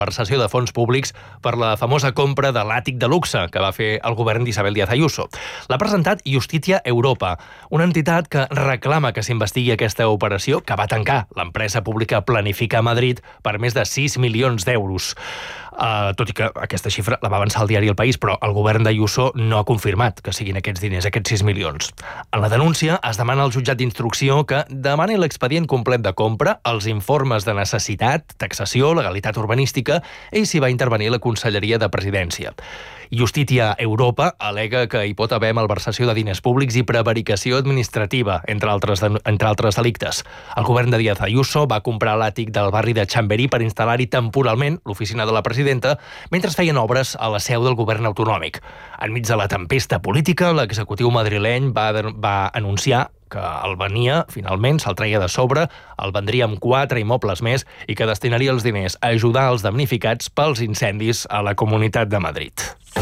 malversació de fons públics per la famosa compra de l'àtic de luxe que va fer el govern d'Isabel Díaz Ayuso. L'ha presentat Justitia Europa, una entitat que reclama que s'investigui aquesta operació que va tancar l'empresa pública Planifica a Madrid per més de 6 milions d'euros. Tot i que aquesta xifra la va avançar el diari El País, però el govern d'Ayuso no ha confirmat que siguin aquests diners, aquests 6 milions. En la denúncia es demana al jutjat d'instrucció que demani l'expedient complet de compra, els informes de necessitat, taxació, legalitat urbanística i s'hi va intervenir la Conselleria de Presidència. Justitia Europa al·lega que hi pot haver malversació de diners públics i prevaricació administrativa, entre altres delictes. El govern de Díaz Ayuso va comprar l'àtic del barri de Chamberí per instal·lar-hi temporalment l'oficina de la presidenta mentre feien obres a la seu del govern autonòmic. Enmig de la tempesta política, l'executiu madrileny va anunciar que el venia, finalment, se'l treia de sobre, el vendria amb 4 immobles més i que destinaria els diners a ajudar els damnificats pels incendis a la Comunitat de Madrid.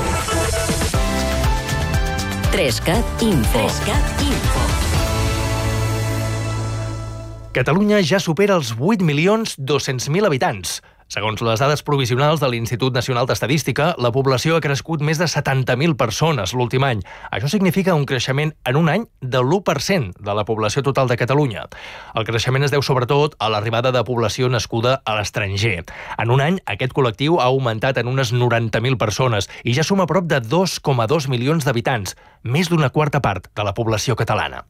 3CAT Info. Catalunya ja supera els 8.200.000 habitants. Segons les dades provisionals de l'Institut Nacional d'Estadística, la població ha crescut més de 70.000 persones l'últim any. Això significa un creixement en un any de l'1% de la població total de Catalunya. El creixement es deu sobretot a l'arribada de població nascuda a l'estranger. En un any, aquest col·lectiu ha augmentat en unes 90.000 persones i ja suma prop de 2,2 milions d'habitants, més d'una quarta part de la població catalana.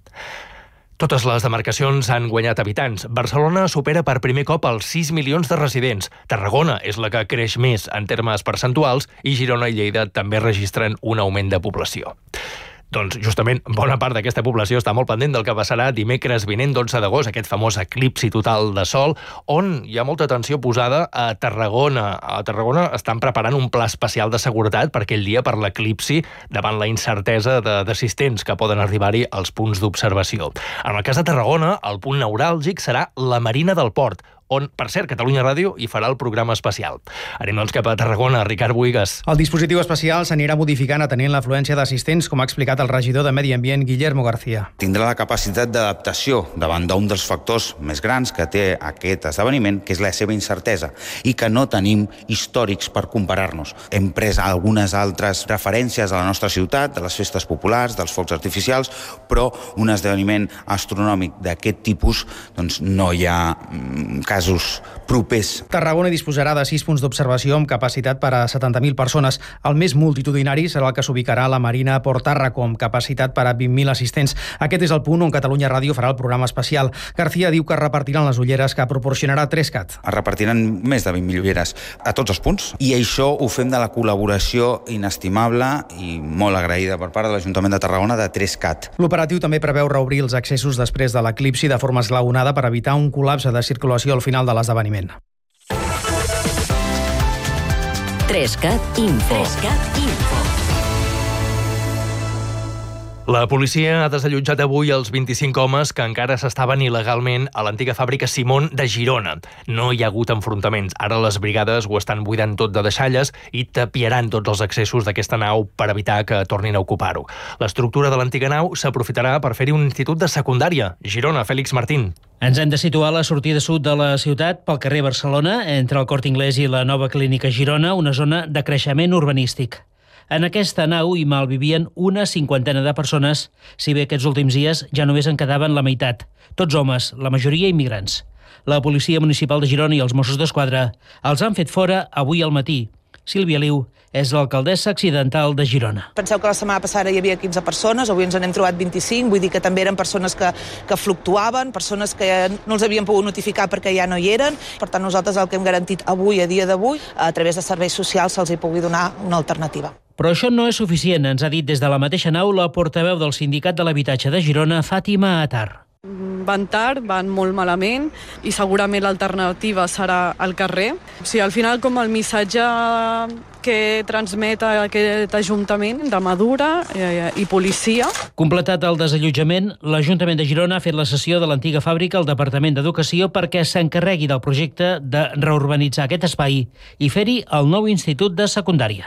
Totes les demarcacions han guanyat habitants. Barcelona supera per primer cop els 6 milions de residents. Tarragona és la que creix més en termes percentuals i Girona i Lleida també registren un augment de població. Doncs justament bona part d'aquesta població està molt pendent del que passarà dimecres vinent, 12 d'agost, aquest famós eclipsi total de sol, on hi ha molta atenció posada a Tarragona. A Tarragona estan preparant un pla especial de seguretat per aquell dia, per l'eclipsi, davant la incertesa d'assistents que poden arribar-hi als punts d'observació. En el cas de Tarragona, el punt neuràlgic serà la Marina del Port, on, per cert, Catalunya Ràdio hi farà el programa especial. Anem doncs cap a Tarragona, Ricard Buigas. El dispositiu especial s'anirà modificant atenent l'afluència d'assistents, com ha explicat el regidor de Medi Ambient, Guillermo García. Tindrà la capacitat d'adaptació davant d'un dels factors més grans que té aquest esdeveniment, que és la seva incertesa, i que no tenim històrics per comparar-nos. Hem pres algunes altres referències a la nostra ciutat, de les festes populars, dels focs artificials, però un esdeveniment astronòmic d'aquest tipus doncs no hi ha casos propers. Tarragona disposarà de 6 punts d'observació amb capacitat per a 70.000 persones. El més multitudinari serà el que s'ubicarà a la Marina Port Tàrraco, amb capacitat per a 20.000 assistents. Aquest és el punt on Catalunya Ràdio farà el programa especial. García diu que repartiran les ulleres que proporcionarà 3CAT. Es repartiran més de 20.000 ulleres a tots els punts i això ho fem de la col·laboració inestimable i molt agraïda per part de l'Ajuntament de Tarragona de 3CAT. L'operatiu també preveu reobrir els accessos després de l'eclipsi de forma esglaonada per evitar un col·lapse de circulació al final de l'esdeveniment. 3CAT Info. La policia ha desallotjat avui els 25 homes que encara s'estaven il·legalment a l'antiga fàbrica Simón de Girona. No hi ha hagut enfrontaments. Ara les brigades ho estan buidant tot de deixalles i tapiaran tots els accessos d'aquesta nau per evitar que tornin a ocupar-ho. L'estructura de l'antiga nau s'aprofitarà per fer-hi un institut de secundària. Girona, Fèlix Martín. Ens hem de situar a la sortida sud de la ciutat, pel carrer Barcelona, entre el Corte Inglés i la nova clínica Girona, una zona de creixement urbanístic. En aquesta nau hi malvivien una 50 de persones, si bé aquests últims dies ja només en quedaven la meitat. Tots homes, la majoria immigrants. La Policia Municipal de Girona i els Mossos d'Esquadra els han fet fora avui al matí. Sílvia Liu és l'alcaldessa accidental de Girona. Penseu que la setmana passada hi havia 15 persones, avui ens n'hem trobat 25, vull dir que també eren persones que fluctuaven, persones que no els havien pogut notificar perquè ja no hi eren. Per tant, nosaltres el que hem garantit avui, a dia d'avui, a través de serveis socials, se'ls hi pugui donar una alternativa. Però això no és suficient, ens ha dit des de la mateixa nau la portaveu del Sindicat de l'Habitatge de Girona, Fàtima Atar. Van tard, van molt malament i segurament l'alternativa serà al carrer. O sigui, al final, com el missatge que transmet aquest Ajuntament de Madura i policia. Completat el desallotjament, l'Ajuntament de Girona ha fet la cessió de l'antiga fàbrica al Departament d'Educació perquè s'encarregui del projecte de reurbanitzar aquest espai i fer-hi el nou institut de secundària.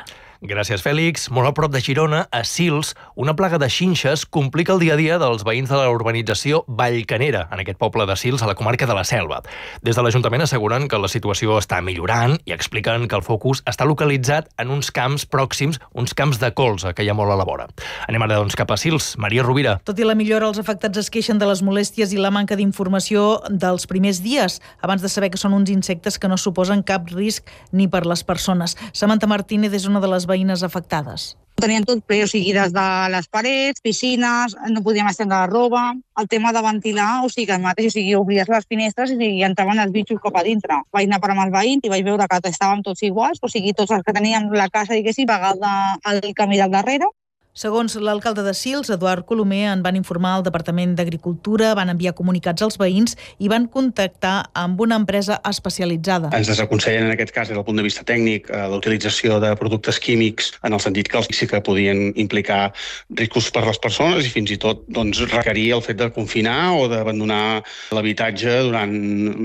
Gràcies, Fèlix. Molt a prop de Girona, a Sils, una plaga de xinxes complica el dia a dia dels veïns de la urbanització Vallcanera, en aquest poble de Sils, a la comarca de la Selva. Des de l'Ajuntament asseguren que la situació està millorant i expliquen que el focus està localitzat en uns camps pròxims, uns camps de colza, que hi ha molt a la vora. Anem ara, doncs, cap a Sils. Maria Rovira. Tot i la millora, els afectats es queixen de les molèsties i la manca d'informació dels primers dies, abans de saber que són uns insectes que no suposen cap risc ni per les persones. Samantha Martínez és una de les veïnes afectades. Teníem tot ple, o sigui, des de les parets, piscines, no podíem estendre la roba, el tema de ventilar, o sigui, el mateix, o sigui, obries les finestres i entraven els bitxos cap a dintre. Vaig anar per amb el veïn i vaig veure que estàvem tots iguals, o sigui, tots els que teníem la casa, diguéssim, pagada al camí del darrere. Segons l'alcalde de Sils, Eduard Colomer, en van informar al Departament d'Agricultura, van enviar comunicats als veïns i van contactar amb una empresa especialitzada. Ens desaconsellen, en aquest cas, des del punt de vista tècnic, la utilització de productes químics, en el sentit que els sí que podien implicar riscos per les persones i fins i tot requerir el fet de confinar o d'abandonar l'habitatge durant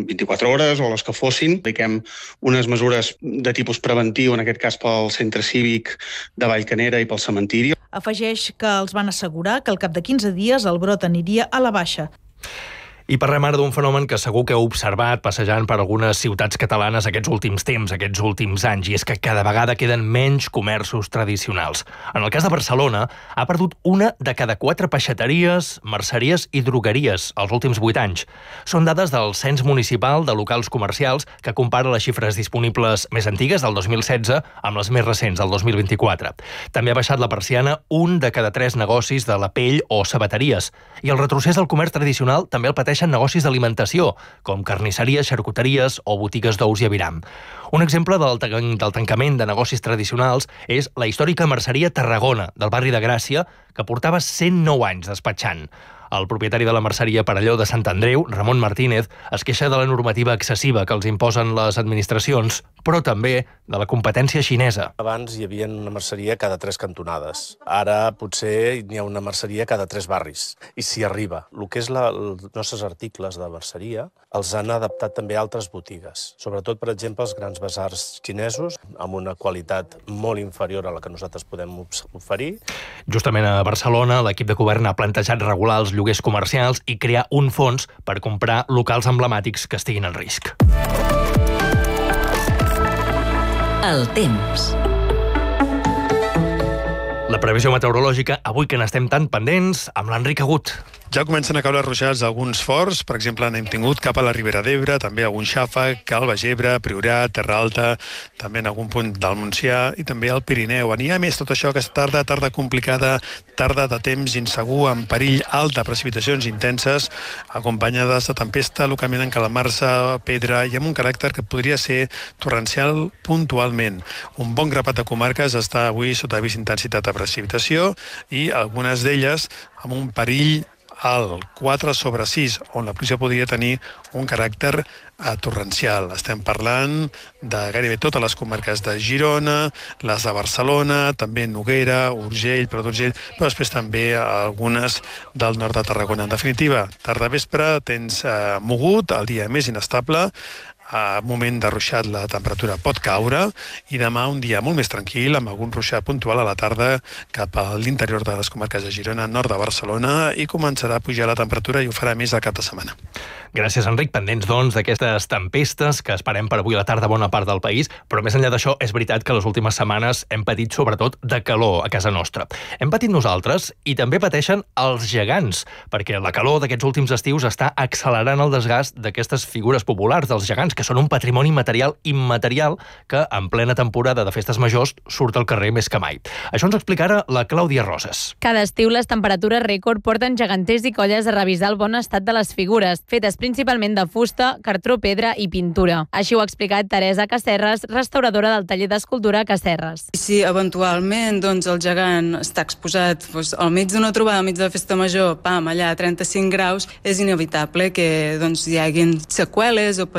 24 hores o les que fossin. Apliquem unes mesures de tipus preventiu, en aquest cas pel centre cívic de Vallcanera i pel cementiri. Afegeix que els van assegurar que al cap de 15 dies el brot aniria a la baixa. I parlem ara d'un fenomen que segur que heu observat passejant per algunes ciutats catalanes aquests últims temps, aquests últims anys, i és que cada vegada queden menys comerços tradicionals. En el cas de Barcelona, ha perdut una de cada 4 peixateries, merceries i drogueries els últims 8 anys. Són dades del Cens Municipal de Locals Comercials que compara les xifres disponibles més antigues del 2016 amb les més recents del 2024. També ha baixat la persiana un de cada 3 negocis de la pell o sabateries, i el retrocés del comerç tradicional també el pateixen negocis d'alimentació, com carnisseries, xarcuteries o botigues d'ous i aviram. Un exemple del tancament de negocis tradicionals és la històrica merceria Tarragona, del barri de Gràcia, que portava 109 anys despatxant. El propietari de la merceria Parelló de Sant Andreu, Ramon Martínez, es queixa de la normativa excessiva que els imposen les administracions, però també de la competència xinesa. Abans hi havia una merceria cada 3 cantonades. Ara potser n'hi ha una merceria cada 3 barris. I s'hi arriba. El que és els nostres articles de merceria els han adaptat també a altres botigues. Sobretot, per exemple, els grans basars xinesos, amb una qualitat molt inferior a la que nosaltres podem oferir. Justament a Barcelona, l'equip de govern ha plantejat regular els lloguers comercials i crear un fons per comprar locals emblemàtics que estiguin en risc. El temps. La previsió meteorològica, avui que n'estem tan pendents, amb l'Enric Agut. Ja comencen a caure ruixats alguns forts, per exemple, n'hem tingut cap a la Ribera d'Ebre, també algun xàfec, al Baix Ebre, Priorat, Terra Alta, també en algun punt del Montsià i també al Pirineu. Anirà més tot això, aquesta tarda complicada, tarda de temps insegur, amb perill alt de precipitacions intenses, acompanyades de tempesta, localment encalmar-se, pedra i amb un caràcter que podria ser torrencial puntualment. Un bon grapat de comarques està avui sota avís d'intensitat de precipitació i algunes d'elles amb un perill al 4/6, on la pluja podria tenir un caràcter torrencial. Estem parlant de gairebé totes les comarques de Girona, les de Barcelona, també Noguera, Urgell, Prat d'Urgell, però després també algunes del nord de Tarragona. En definitiva, tarda-vespre, temps mogut, el dia més inestable, a moment de ruixat la temperatura pot caure i demà un dia molt més tranquil, amb algun ruixat puntual a la tarda cap a l'interior de les comarques de Girona, nord de Barcelona, i començarà a pujar la temperatura i ho farà més al cap de setmana. Gràcies, Enric. Pendents, doncs, d'aquestes tempestes que esperem per avui a la tarda a bona part del país, però més enllà d'això, és veritat que les últimes setmanes hem patit sobretot de calor a casa nostra. Hem patit nosaltres i també pateixen els gegants, perquè la calor d'aquests últims estius està accelerant el desgast d'aquestes figures populars dels gegants, que són un patrimoni material immaterial que, en plena temporada de festes majors, surt al carrer més que mai. Això ens explica ara la Clàudia Roses. Cada estiu les temperatures rècord porten geganters i colles a revisar el bon estat de les figures, fetes principalment de fusta, cartró, pedra i pintura. Així ho ha explicat Teresa Casserres, restauradora del taller d'escultura Casserres. Si eventualment el gegant està exposat al mig d'una trobada, al mig de la festa major, allà a 35 graus, és inevitable que hi hagin seqüeles o petites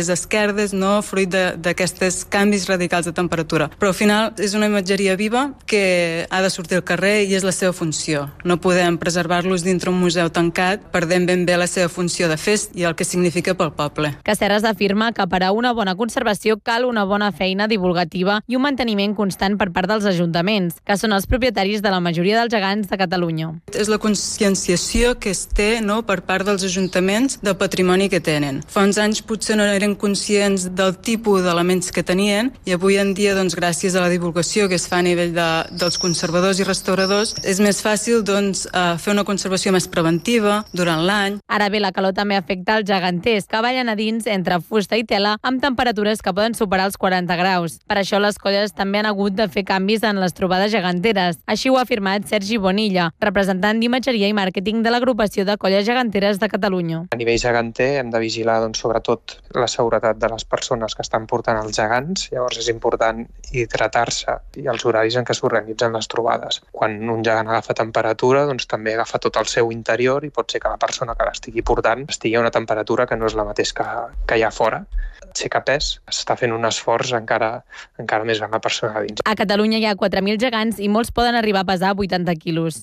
les esquerdes, no? Fruit d'aquests canvis radicals de temperatura. Però al final és una imatgeria viva que ha de sortir al carrer i és la seva funció. No podem preservar-los dintre un museu tancat, perdent ben bé la seva funció de fest i el que significa pel poble. Casserres afirma que per a una bona conservació cal una bona feina divulgativa i un manteniment constant per part dels ajuntaments, que són els propietaris de la majoria dels gegants de Catalunya. És la conscienciació que es té, no, per part dels ajuntaments del patrimoni que tenen. Fa uns anys potser no eren conscients del tipus d'elements que tenien i avui en dia, doncs, gràcies a la divulgació que es fa a nivell dels conservadors i restauradors, és més fàcil fer una conservació més preventiva durant l'any. Ara bé, la calor també afecta els geganters, que ballen a dins entre fusta i tela amb temperatures que poden superar els 40 graus. Per això les colles també han hagut de fer canvis en les trobades geganteres. Així ho ha afirmat Sergi Bonilla, representant d'imatgeria i màrqueting de l'agrupació de colles geganteres de Catalunya. A nivell geganter hem de vigilar sobretot la seguretat de les persones que estan portant els gegants, llavors és important hidratar-se i els horaris en què s'organitzen les trobades. Quan un gegant agafa temperatura, doncs també agafa tot el seu interior i pot ser que la persona que l'estigui portant estigui a una temperatura que no és la mateixa que hi ha fora. Aixecar pes, s'està fent un esforç encara més gran la persona a dins. A Catalunya hi ha 4.000 gegants i molts poden arribar a pesar 80 quilos.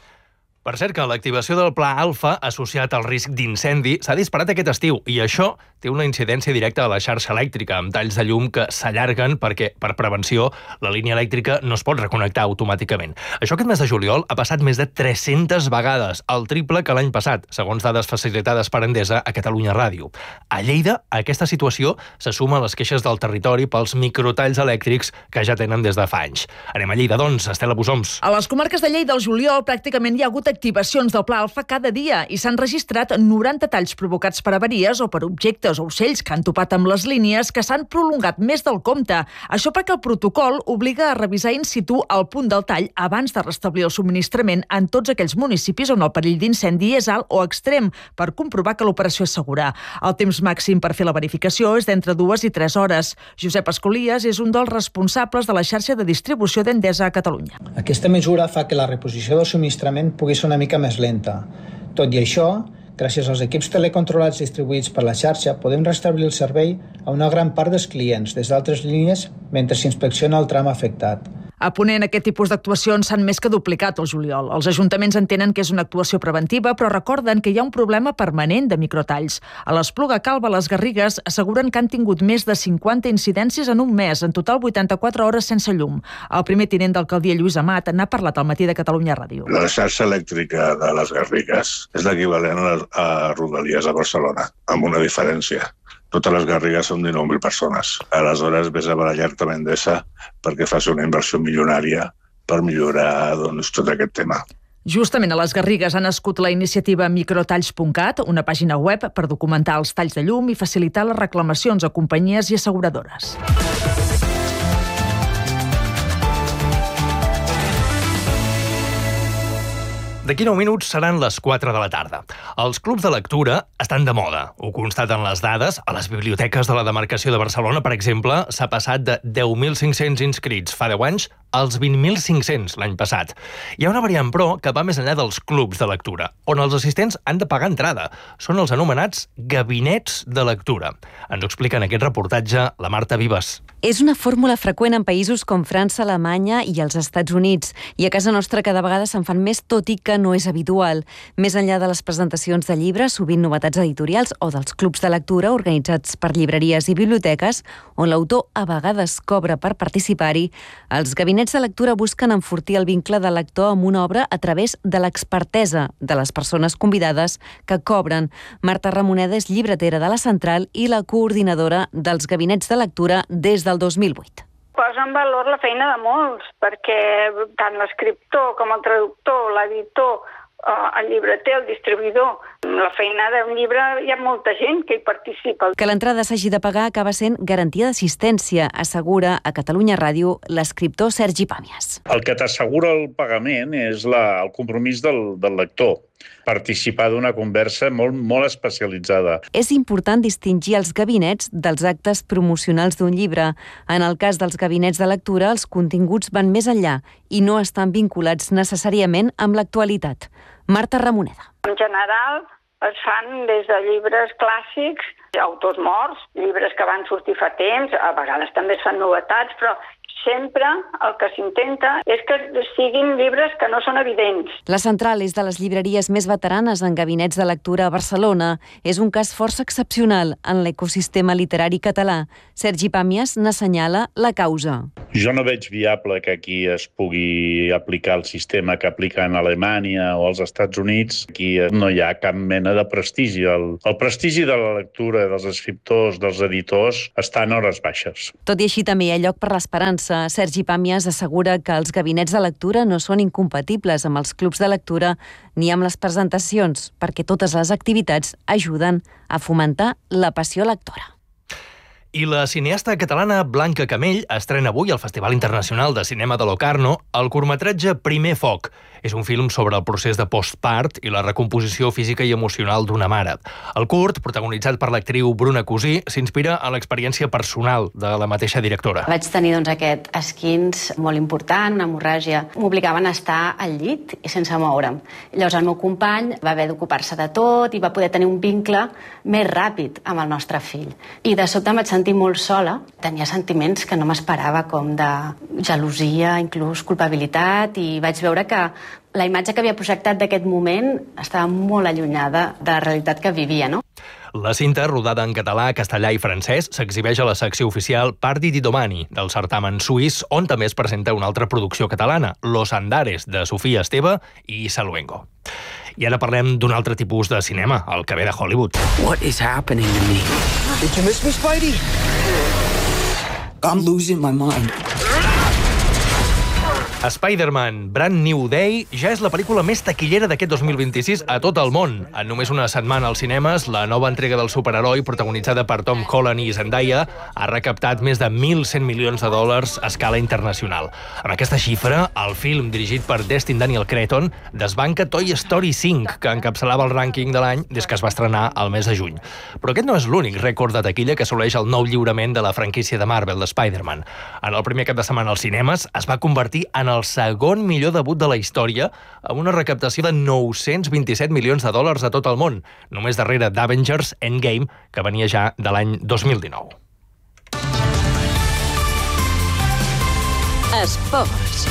Per cert, que l'activació del Pla Alfa associat al risc d'incendi s'ha disparat aquest estiu i això té una incidència directa a la xarxa elèctrica, amb talls de llum que s'allarguen perquè, per prevenció, la línia elèctrica no es pot reconnectar automàticament. Això aquest mes de juliol ha passat més de 300 vegades, el triple que l'any passat, segons dades facilitades per Endesa a Catalunya Ràdio. A Lleida, a aquesta situació se suma a les queixes del territori pels microtalls elèctrics que ja tenen des de fa anys. Anem a Lleida, doncs, Estela Busoms. A les comarques de Lleida, al juliol, pràcticament hi ha hagut activacions del Pla Alfa cada dia i s'han registrat 90 talls provocats per avaries o per objectes o ocells que han topat amb les línies que s'han prolongat més del compte. Això perquè el protocol obliga a revisar in situ el punt del tall abans de restablir el subministrament en tots aquells municipis on el perill d'incendi és alt o extrem per comprovar que l'operació és segura. El temps màxim per fer la verificació és d'entre 2 i 3 hores. Josep Escolies és un dels responsables de la xarxa de distribució d'Endesa a Catalunya. Aquesta mesura fa que la reposició del subministrament pugui ser una mica més lenta. Tot i això, gràcies als equips telecontrolats distribuïts per la xarxa, podem restablir el servei a una gran part dels clients des d'altres línies mentre s'inspecciona el tram afectat. A Ponent, aquest tipus d'actuacions s'han més que duplicat el juliol. Els ajuntaments entenen que és una actuació preventiva, però recorden que hi ha un problema permanent de microtalls. A l'Espluga Calba, les Garrigues, asseguren que han tingut més de 50 incidències en un mes, en total 84 hores sense llum. El primer tinent d'alcaldia, Lluís Amat, n'ha parlat al matí de Catalunya Ràdio. La xarxa elèctrica de les Garrigues és l'equivalent a Rodalies a Barcelona, amb una diferència. Totes les Garrigues són 19.000 persones. Aleshores, vés a barallar-te amb Endesa perquè faci una inversió milionària per millorar tot aquest tema. Justament a les Garrigues ha nascut la iniciativa microtalls.cat, una pàgina web per documentar els talls de llum i facilitar les reclamacions a companyies i asseguradores. D'aquí 9 minuts seran les 4 de la tarda. Els clubs de lectura estan de moda. Ho constaten les dades. A les biblioteques de la demarcació de Barcelona, per exemple, s'ha passat de 10.500 inscrits fa 10 anys als 20.500 l'any passat. Hi ha una variant, però, que va més enllà dels clubs de lectura, on els assistents han de pagar entrada. Són els anomenats gabinets de lectura. Ens ho explica en aquest reportatge la Marta Vives. És una fórmula freqüent en països com França, Alemanya i els Estats Units. I a casa nostra cada vegada se'n fan més, tot i que no és habitual. Més enllà de les presentacions de llibres, sovint novetats editorials o dels clubs de lectura organitzats per llibreries i biblioteques, on l'autor a vegades cobra per participar-hi, els gabinets de lectura busquen enfortir el vincle del lector amb una obra a través de l'expertesa de les persones convidades que cobren. Marta Ramoneda és llibretera de la Central i la coordinadora dels gabinets de lectura des del 2008. Posa en valor la feina de molts, perquè tant l'escriptor com el traductor, l'editor, el llibreter, el distribuïdor, la feina d'un llibre hi ha molta gent que hi participa. Que l'entrada s'hagi de pagar acaba sent garantia d'assistència, assegura a Catalunya Ràdio l'escriptor Sergi Pàmies. El que t'assegura el pagament és el compromís del lector. Participar d'una conversa molt especialitzada. És important distingir els gabinets dels actes promocionals d'un llibre. En el cas dels gabinets de lectura, els continguts van més enllà i no estan vinculats necessàriament amb l'actualitat. Marta Ramoneda. En general, es fan des de llibres clàssics Autors morts, llibres que van sortir fa temps, a vegades també es fan novetats, però sempre el que s'intenta és que siguin llibres que no són evidents. La Central és de les llibreries més veteranes en gabinets de lectura a Barcelona. És un cas força excepcional en l'ecosistema literari català. Sergi Pàmies n'assenyala la causa. Jo no veig viable que aquí es pugui aplicar el sistema que aplica en Alemanya o als Estats Units. Aquí no hi ha cap mena de prestigi. El prestigi de la lectura, dels escriptors, dels editors, està en hores baixes. Tot i així també hi ha lloc per l'esperança. Sergi Pàmies assegura que els gabinets de lectura no són incompatibles amb els clubs de lectura ni amb les presentacions, perquè totes les activitats ajuden a fomentar la passió lectora. I la cineasta catalana Blanca Camell estrena avui al Festival Internacional de Cinema de Locarno el curtmetratge Primer Foc. És un film sobre el procés de postpart i la recomposició física i emocional d'una mare. El curt, protagonitzat per l'actriu Bruna Cusí, s'inspira a l'experiència personal de la mateixa directora. Vaig tenir aquest esquinç molt important, una hemorràgia. M'obligaven a estar al llit i sense moure'm. Llavors el meu company va haver d'ocupar-se de tot i va poder tenir un vincle més ràpid amb el nostre fill. I de sobte em vaig sentir molt sola. Tenia sentiments que no m'esperava, com de gelosia, inclús culpabilitat, i vaig veure que la imatge que havia projectat d'aquest moment estava molt allunyada de la realitat que vivia, no? La cinta, rodada en català, castellà i francès, s'exhibeix a la secció oficial Pardi di Domani del certamen suís, on també es presenta una altra producció catalana, Los Andares, de Sofia Esteve i Saluengo. I ara parlem d'un altre tipus de cinema, el que ve de Hollywood. What is happening to me? Did you miss me, Spidey? I'm losing my mind. Spider-Man Brand New Day ja és la pel·lícula més taquillera d'aquest 2026 a tot el món. En només una setmana als cinemes, la nova entrega del superheroi, protagonitzada per Tom Holland i Zendaya, ha recaptat més de 1.100 milions de dòlars a escala internacional. Amb aquesta xifra, el film, dirigit per Destin Daniel Cretton, desbanca Toy Story 5, que encapçalava el rànquing de l'any des que es va estrenar al mes de juny. Però aquest no és l'únic rècord de taquilla que assoleix el nou lliurament de la franquícia de Marvel, de Spider-Man. En el primer cap de setmana als cinemes, es va convertir en el segon millor debut de la història, amb una recaptació de 927 milions de dòlars a tot el món, només darrere d'Avengers Endgame, que venia ja de l'any 2019. Esports.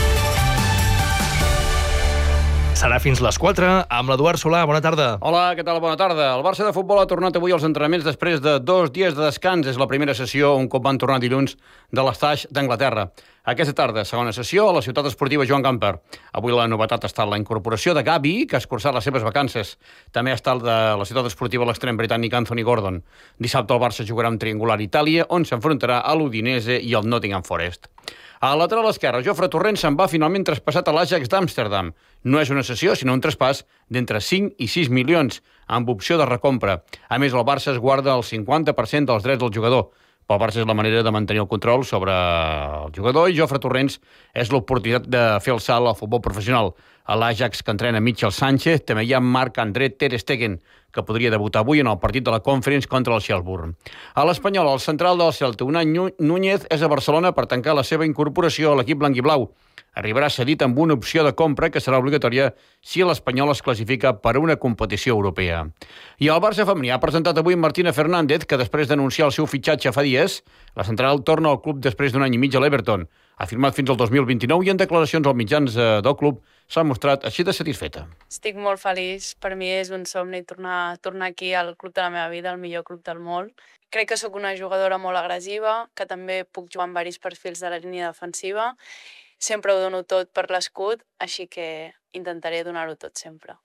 Serà fins les 4 amb l'Eduard Solà. Bona tarda. Hola, què tal? Bona tarda. El Barça de futbol ha tornat avui als entrenaments després de 2 dies de descans. És la primera sessió un cop van tornar dilluns de l'Estaix d'Anglaterra. Aquesta tarda, segona sessió a la ciutat esportiva Joan Gamper. Avui la novetat ha estat la incorporació de Gavi, que ha escurçat les seves vacances. També ha estat de la ciutat esportiva l'extrem britànic Anthony Gordon. Dissabte el Barça jugarà un triangular Itàlia, on s'enfrontarà a l'Udinese i el Nottingham Forest. A la lateral esquerra, Jofre Torrent se'n va finalment traspassat a l'Ajax d'Amsterdam. No és una cessió, sinó un traspàs d'entre 5 i 6 milions, amb opció de recompra. A més, el Barça es guarda el 50% dels drets del jugador. Pel Barça és la manera de mantenir el control sobre el jugador i Jofre Torrents és l'oportunitat de fer el salt al futbol professional. A l'Ajax, que entrena Michel Sánchez, també hi ha Marc-André Ter Stegen, que podria debutar avui en el partit de la Conference contra el Shelbourne. A l'Espanyol, el central del Celta, Unai Núñez, és a Barcelona per tancar la seva incorporació a l'equip blanc-i-blau. Arribarà cedit amb una opció de compra que serà obligatòria si l'Espanyol es classifica per a una competició europea. I el Barça femení ha presentat avui Martina Fernández, que després d'anunciar el seu fitxatge fa dies, la central torna al club després d'un any i mig a l'Everton. Ha firmat fins al 2029 i en declaracions als mitjans del club s'ha mostrat així de satisfeta. Estic molt feliç. Per mi és un somni tornar aquí al club de la meva vida, el millor club del món. Crec que sóc una jugadora molt agressiva, que també puc jugar en diversos perfils de la línia defensiva. Sempre ho dono tot per l'escut, així que intentaré donar-ho tot sempre.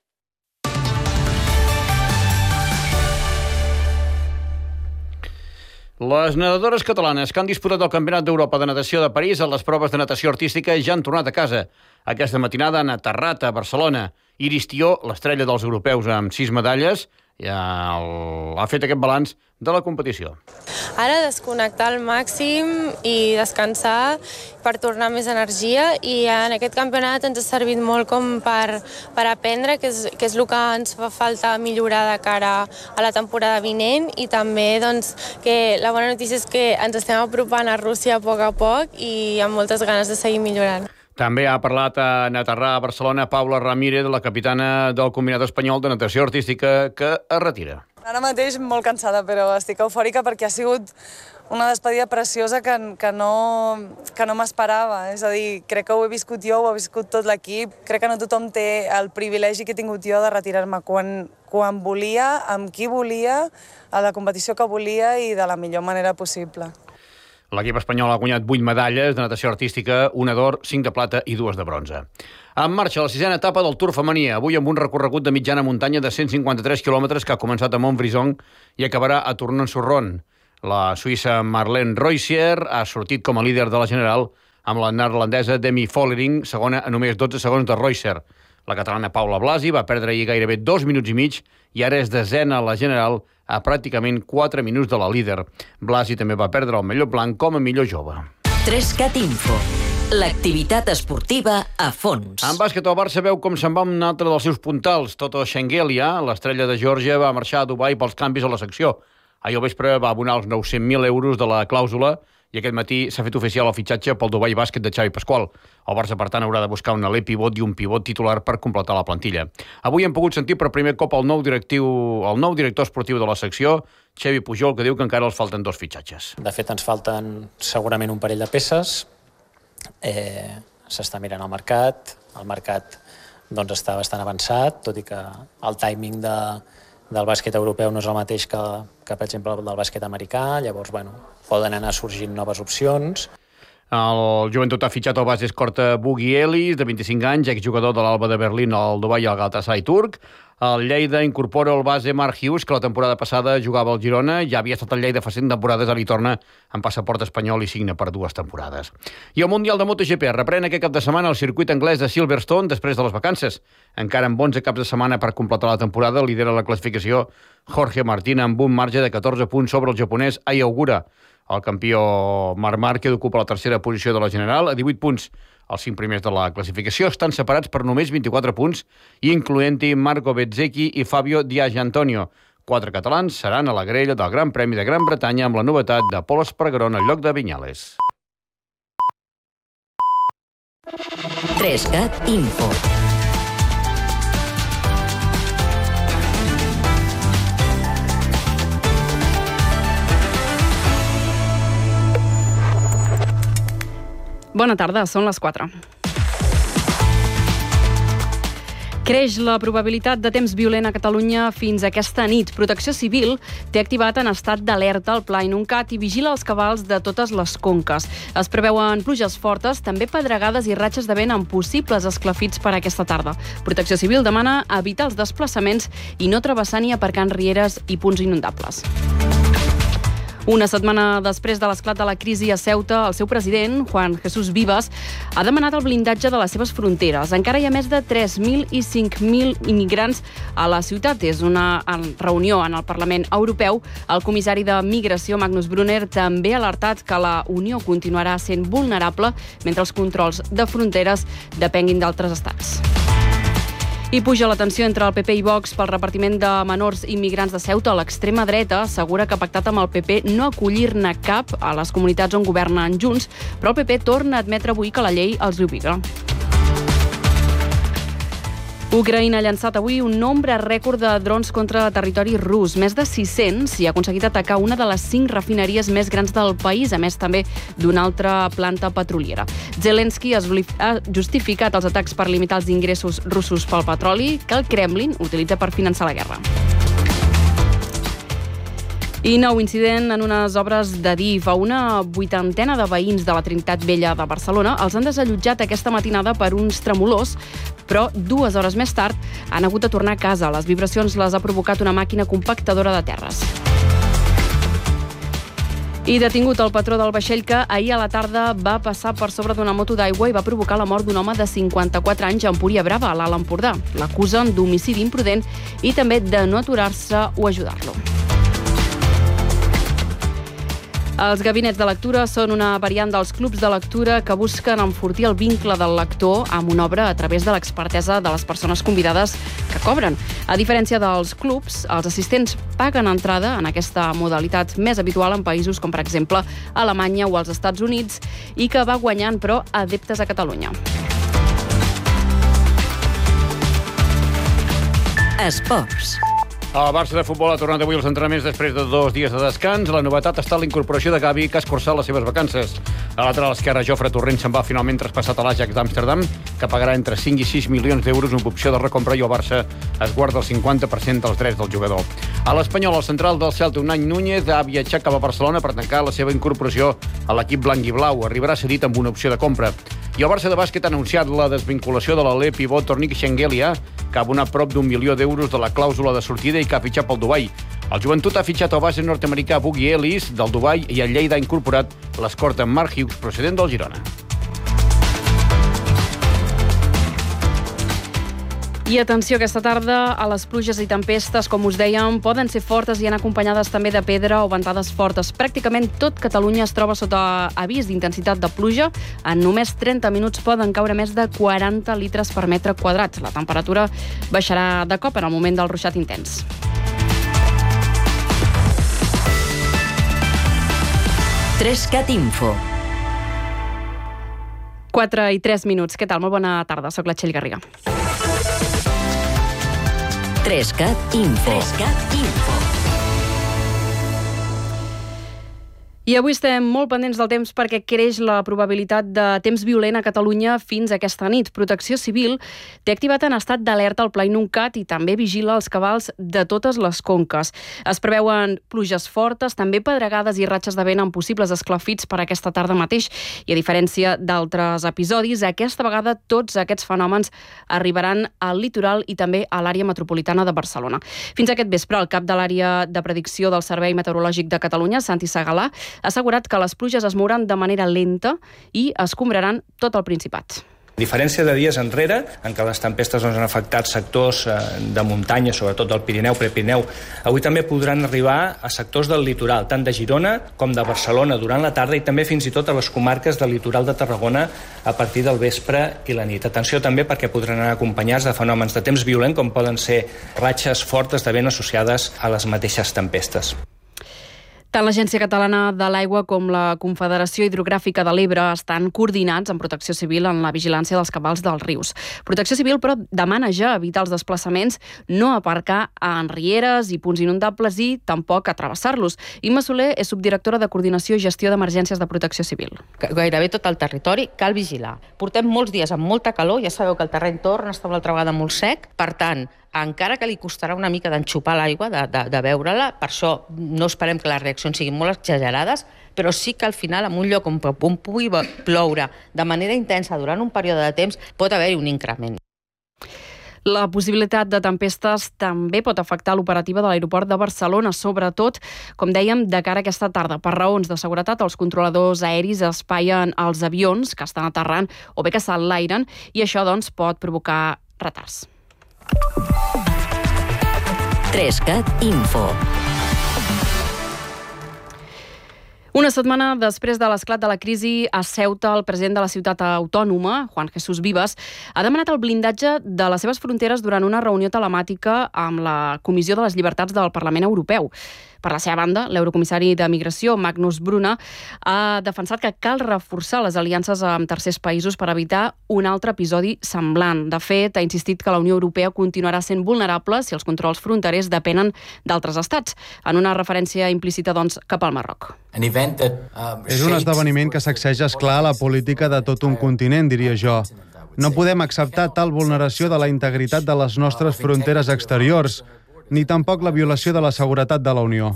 Les nedadores catalanes que han disputat el Campionat d'Europa de Natació de París a les proves de natació artística ja han tornat a casa. Aquesta matinada han aterrat a Barcelona. Iris Tió, l'estrella dels europeus amb 6 medalles, ja ha fet aquest balanç de la competició. Ara desconnectar al màxim i descansar per tornar més energia, i en aquest campionat ens ha servit molt com per aprendre, que és el que ens fa falta millorar de cara a la temporada vinent, i també que la bona notícia és que ens estem apropant a Rússia a poc i amb moltes ganes de seguir millorant. També ha parlat en aterrar a Barcelona Paula Ramírez, la capitana del Combinat Espanyol de Natació Artística, que es retira. Ara mateix molt cansada, però estic eufòrica perquè ha sigut una despedida preciosa que no m'esperava. És a dir, crec que ho he viscut jo, ho ha viscut tot l'equip. Crec que no tothom té el privilegi que he tingut jo de retirar-me quan volia, amb qui volia, a la competició que volia i de la millor manera possible. L'equip espanyol ha guanyat 8 medalles de natació artística, 1 d'or, 5 de plata i 2 de bronze. En marxa la 6a etapa del Tour femení, avui amb un recorregut de mitjana muntanya de 153 quilòmetres que ha començat a Montbrison i acabarà a Tournon-sur-Rhône. La suïssa Marlene Reusser ha sortit com a líder de la general amb la neerlandesa Demi Vollering, segona a només 12 segons de Reusser. La catalana Paula Blasi va perdre ahir gairebé 2 minuts i mig i ara és desena a la general a pràcticament 4 minuts de la líder. Blasi també va perdre el millor blanc com a millor jove. 3CAT Info. L'activitat esportiva a fons. En bàsquet, el Barça veu com se'n va un altre dels seus puntals. Toto Shengelia, l'estrella de Geòrgia, va marxar a Dubai pels canvis a la secció. Ahir al vespre va abonar els 900.000 euros de la clàusula i aquest matí s'ha fet oficial el fitxatge pel Dubai Bàsquet de Xavi Pasqual. El Barça, per tant, haurà de buscar un alè pivot i un pivot titular per completar la plantilla. Avui hem pogut sentir per primer cop el nou director esportiu de la secció, Xavi Pujol, que diu que encara els falten 2 fitxatges. De fet, ens falten segurament un parell de peces. S'està mirant el mercat doncs, està bastant avançat, tot i que el timing del bàsquet europeu no és el mateix que per exemple, del bàsquet americà. Llavors, poden anar sorgint noves opcions. El Joventut ha fitxat el base escorta Bugui Elis, de 25 anys, exjugador de l'Alba de Berlín, al Dubai i al Galatasaray turc. El Lleida incorpora el base Marc Hughes, que la temporada passada jugava al Girona, ja havia estat al Lleida fa 100 temporades, ara hi torna amb passaport espanyol i signa per 2 temporades. I el Mundial de MotoGP reprèn aquest cap de setmana el circuit anglès de Silverstone després de les vacances. Encara amb 11 caps de setmana per completar la temporada, lidera la classificació Jorge Martín amb un marge de 14 punts sobre el japonès Ai Ogura. El campió Marc Márquez ocupa la tercera posició de la general a 18 punts. Els 5 primers de la classificació estan separats per només 24 punts, incloent-hi Marco Bezzecchi i Fabio Di Gianantonio. 4 catalans seran a la grella del Gran Premi de Gran Bretanya amb la novetat de Pol Espargaró en el lloc de Viñales. 3CAT Info. Bona tarda, són les 4. Creix la probabilitat de temps violent a Catalunya fins aquesta nit. Protecció Civil té activat en estat d'alerta el Pla Inuncat i vigila els cabals de totes les conques. Es preveuen pluges fortes, també pedregades i ratxes de vent amb possibles esclafits per aquesta tarda. Protecció Civil demana evitar els desplaçaments i no travessar ni aparcant rieres i punts inundables. Una setmana després de l'esclat de la crisi a Ceuta, el seu president, Juan Jesús Vivas, ha demanat el blindatge de les seves fronteres. Encara hi ha més de 3.000 i 5.000 immigrants a la ciutat. És una reunió en el Parlament Europeu. El comissari de Migració, Magnus Brunner, també ha alertat que la Unió continuarà sent vulnerable mentre els controls de fronteres depenguin d'altres estats. I puja la tensió entre el PP i Vox pel repartiment de menors immigrants de Ceuta. L'extrema dreta assegura que ha pactat amb el PP no acollir-ne cap a les comunitats on governen Junts, però el PP torna a admetre avui que la llei els obliga. Ucraïna ha llançat avui un nombre rècord de drons contra territori rus, més de 600, i ha aconseguit atacar una de les 5 refineries més grans del país, a més també d'una altra planta petroliera. Zelensky ha justificat els atacs per limitar els ingressos russos pel petroli que el Kremlin utilitza per finançar la guerra. I nou incident en unes obres de DIF. A una 80 de veïns de la Trinitat Vella de Barcelona els han desallotjat aquesta matinada per uns tremolors, però 2 hores més tard han hagut de tornar a casa. Les vibracions les ha provocat una màquina compactadora de terres. I detingut el patró del vaixell que ahir a la tarda va passar per sobre d'una moto d'aigua i va provocar la mort d'un home de 54 anys a Empúria Brava, a l'Alt Empordà. L'acusen d'homicidi imprudent i també de no aturar-se o ajudar-lo. Els gabinets de lectura són una variant dels clubs de lectura que busquen enfortir el vincle del lector amb una obra a través de l'expertesa de les persones convidades que cobren. A diferència dels clubs, els assistents paguen entrada en aquesta modalitat més habitual en països com, per exemple, Alemanya o els Estats Units i que va guanyant, però, adeptes a Catalunya. Esports. El Barça de futbol ha tornat avui als entrenaments després de 2 dies de descans. La novetat està la incorporació de Gavi, que ha escurçat les seves vacances. A lateral esquerre, Jofre Torrent se'n va finalment traspassat a l'Ajax d'Amsterdam, que pagarà entre 5 i 6 milions d'euros amb opció de recompra, i el Barça es guarda el 50% dels drets del jugador. A l'Espanyol, el central del Celta, Unai Núñez, ha viatjat cap a Barcelona per tancar la seva incorporació a l'equip blanc i blau. Arribarà cedit amb una opció de compra. I el Barça de bàsquet ha anunciat la desvinculació de l'alè pivot Tornik Shengelia, que ha abonat prop d'1 milió d'euros de la clàusula de sortida i que ha fitxat pel Dubai. El Joventut ha fitxat el base nord-americà Boogie Ellis del Dubai, i el Lleida ha incorporat l'escorta Mark Hughes, procedent del Girona. I atenció, aquesta tarda a les pluges i tempestes, com us dèiem, poden ser fortes i anar acompanyades també de pedra o ventades fortes. Pràcticament tot Catalunya es troba sota avís d'intensitat de pluja. En només 30 minuts poden caure més de 40 litres per metre quadrat. La temperatura baixarà de cop en el moment del ruixat intens. Trescat Info. 4 i 3 minuts. Què tal? Molt bona tarda. Soc la Txell Garriga. Trescat Info. I avui estem molt pendents del temps perquè creix la probabilitat de temps violent a Catalunya fins aquesta nit. Protecció Civil té activat en estat d'alerta el Pla Inuncat i també vigila els cabals de totes les conques. Es preveuen pluges fortes, també pedregades i ratxes de vent amb possibles esclafits per aquesta tarda mateix. I a diferència d'altres episodis, aquesta vegada tots aquests fenòmens arribaran al litoral i també a l'àrea metropolitana de Barcelona. Fins aquest vespre, el cap de l'àrea de predicció del Servei Meteorològic de Catalunya, Santi Segalà, ha assegurat que les pluges es mouran de manera lenta i escombraran tot el Principat. A diferència de dies enrere, en què les tempestes han afectat sectors de muntanya, sobretot del Pirineu, Prepirineu, avui també podran arribar a sectors del litoral, tant de Girona com de Barcelona durant la tarda, i també fins i tot a les comarques del litoral de Tarragona a partir del vespre i la nit. Atenció també perquè podran anar acompanyats de fenòmens de temps violent, com poden ser ratxes fortes de vent associades a les mateixes tempestes. Tant l'Agència Catalana de l'Aigua com la Confederació Hidrogràfica de l'Ebre estan coordinats amb Protecció Civil en la vigilància dels cabals dels rius. Protecció Civil, però, demana ja evitar els desplaçaments, no aparcar en rieres i punts inundables i tampoc travessar-los. Imma Soler és subdirectora de Coordinació i Gestió d'Emergències de Protecció Civil. Gairebé tot el territori cal vigilar. Portem molts dies amb molta calor, ja sabeu que el terreny torna a estar una altra vegada molt sec, per tant, encara que li costarà una mica d'enxupar l'aigua, de veure-la, per això no esperem que les reaccions siguin molt exagerades, però sí que al final, en un lloc on pugui ploure de manera intensa durant un període de temps, pot haver-hi un increment. La possibilitat de tempestes també pot afectar l'operativa de l'aeroport de Barcelona, sobretot, com dèiem, de cara a aquesta tarda. Per raons de seguretat, els controladors aeris espaien els avions que estan aterrant o bé que s'enlairen, i això, doncs, pot provocar retards. Trescat Info. Una setmana després de l'esclat de la crisi a Ceuta, el president de la ciutat autònoma, Juan Jesús Vivas, ha demanat el blindatge de les seves fronteres durant una reunió telemàtica amb la Comissió de les Llibertats del Parlament Europeu. Per la seva banda, l'eurocomissari de Migració, Magnus Brunner, ha defensat que cal reforçar les aliances amb tercers països per evitar un altre episodi semblant. De fet, ha insistit que la Unió Europea continuarà sent vulnerable si els controls fronterers depenen d'altres estats, en una referència implícita, doncs, cap al Marroc. És un esdeveniment que sacseja, esclar, la política de tot un continent, diria jo. No podem acceptar tal vulneració de la integritat de les nostres fronteres exteriors, ni tampoc la violació de la seguretat de la Unió.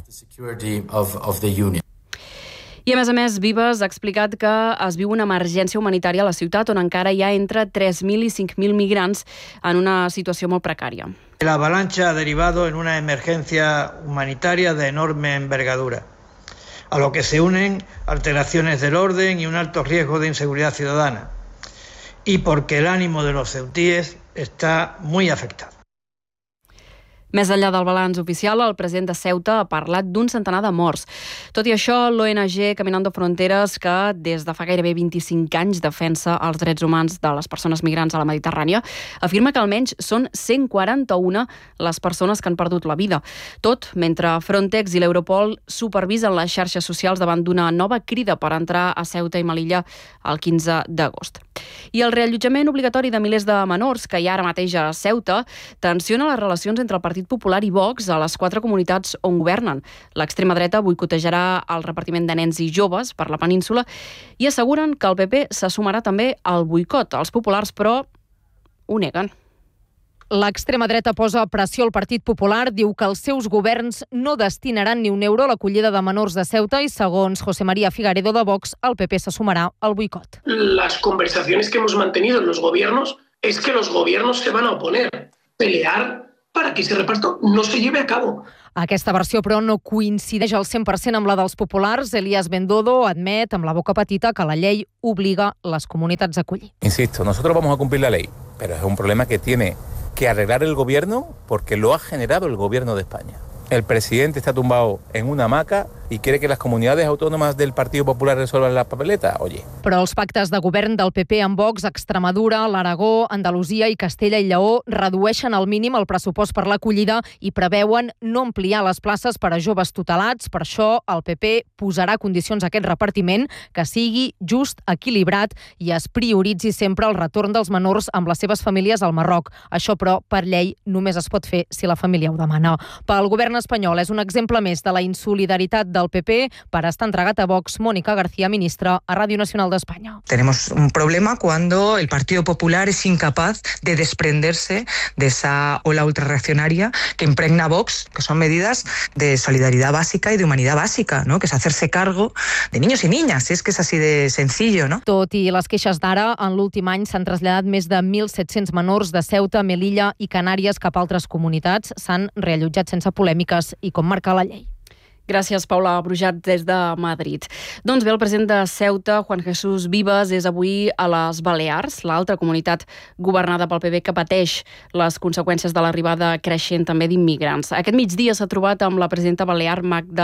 I, a més, Vivas ha explicat que es viu una emergència humanitària a la ciutat, on encara hi ha entre 3.000 i 5.000 migrants en una situació molt precària. La avalancha ha derivado en una emergencia humanitaria de enorme envergadura, a lo que se unen alteraciones del orden y un alto riesgo de inseguridad ciudadana, y porque el ánimo de los ceutíes está muy afectado. Més enllà del balanç oficial, el president de Ceuta ha parlat d'un centenar de morts. Tot i això, l'ONG Caminando Fronteres, que des de fa gairebé 25 anys defensa els drets humans de les persones migrants a la Mediterrània, afirma que almenys són 141 les persones que han perdut la vida. Tot mentre Frontex i l'Europol supervisen les xarxes socials davant d'una nova crida per entrar a Ceuta i Melilla el 15 d'agost. I el reallotjament obligatori de milers de menors, que hi ha ara mateix a Ceuta, tensiona les relacions entre el Partit Popular i Vox a les 4 comunitats on governen. L'extrema dreta boicotejarà el repartiment de nens i joves per la península i asseguren que el PP se sumarà també al boicot. Els populars, però, ho neguen. L'extrema dreta posa pressió al Partit Popular, diu que els seus governs no destinaran ni un euro a l'acollida de menors de Ceuta i, segons José María Figaredo de Vox, el PP se sumarà al boicot. Las conversaciones que hemos mantenido en los gobiernos es que los gobiernos se van a oponer, pelear para que ese reparto no se lleve a cabo. Aquesta versió, però, no coincideix al 100% amb la dels populars. Elías Bendodo admet, amb la boca petita, que la llei obliga les comunitats a acollir. Insisto, nosotros vamos a cumplir la ley, pero es un problema que tiene que arreglar el gobierno porque lo ha generado el gobierno de España. El presidente está tumbado en una hamaca i quiere que les comunitats autònomes del Partit Popular resolvan la papeleta. Oye. Però els pactes de govern del PP amb Vox, Extremadura, l'Aragó, Andalusia i Castella i Lleó redueixen al mínim el pressupost per l'acollida i preveuen no ampliar les places per a joves tutelats. Per això el PP posarà condicions a aquest repartiment que sigui just, equilibrat i es prioritzi sempre el retorn dels menors amb les seves famílies al Marroc. Això, però, per llei només es pot fer si la família ho demana. Pel govern espanyol és un exemple més de la insolidaritat del PP per estar entregat a Vox. Mónica García, ministra a Radio Nacional de España. Tenemos un problema cuando el Partido Popular es incapaz de desprenderse de esa ola ultrarreaccionaria que impregna Vox, que son medidas de solidaridad básica y de humanidad básica, ¿no? Que es hacerse cargo de niños y niñas, es que es así de sencillo, ¿no? Tot i les queixes d'ara, en l'últim any s'han traslladat més de 1.700 menors de Ceuta, Melilla i Canàries cap a altres comunitats. S'han reallotjat sense polèmiques i com marca la llei. Gràcies, Paula Brujat, des de Madrid. Doncs bé, el president de Ceuta, Juan Jesús Vives, és avui a les Balears, l'altra comunitat governada pel PP que pateix les conseqüències de l'arribada creixent també d'immigrants. Aquest migdia s'ha trobat amb la presidenta balear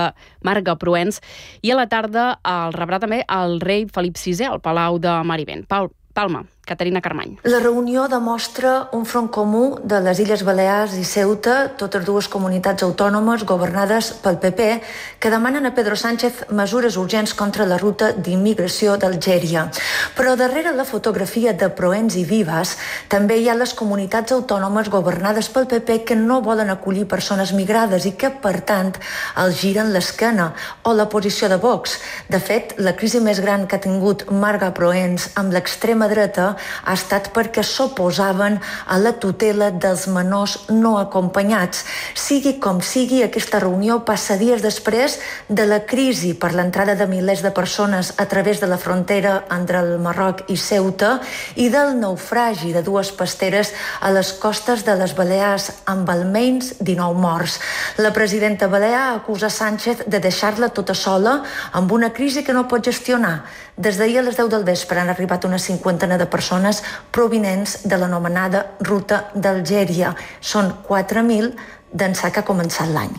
Marga Proens i a la tarda el rebrà també el rei Felip VI al Palau de Marivent. Palma, Caterina Carmany. La reunió demostra un front comú de les Illes Balears i Ceuta, totes dues comunitats autònomes governades pel PP, que demanen a Pedro Sánchez mesures urgents contra la ruta d'immigració d'Algèria. Però darrere la fotografia de Proens i Vives també hi ha les comunitats autònomes governades pel PP que no volen acollir persones migrades i que, per tant, els giren l'esquena, o la posició de Vox. De fet, la crisi més gran que ha tingut Marga Proens amb l'extrema dreta ha estat perquè s'oposaven a la tutela dels menors no acompanyats. Sigui com sigui, aquesta reunió passa dies després de la crisi per l'entrada de milers de persones a través de la frontera entre el Marroc i Ceuta i del naufragi de dues pasteres a les costes de les Balears amb almenys 19 morts. La presidenta balear acusa Sánchez de deixar-la tota sola amb una crisi que no pot gestionar. Des d'ahir a les 10 del vespre han arribat una cinquantena de persones provinents de l'anomenada ruta d'Algèria. Són 4.000 d'ençà que ha començat l'any.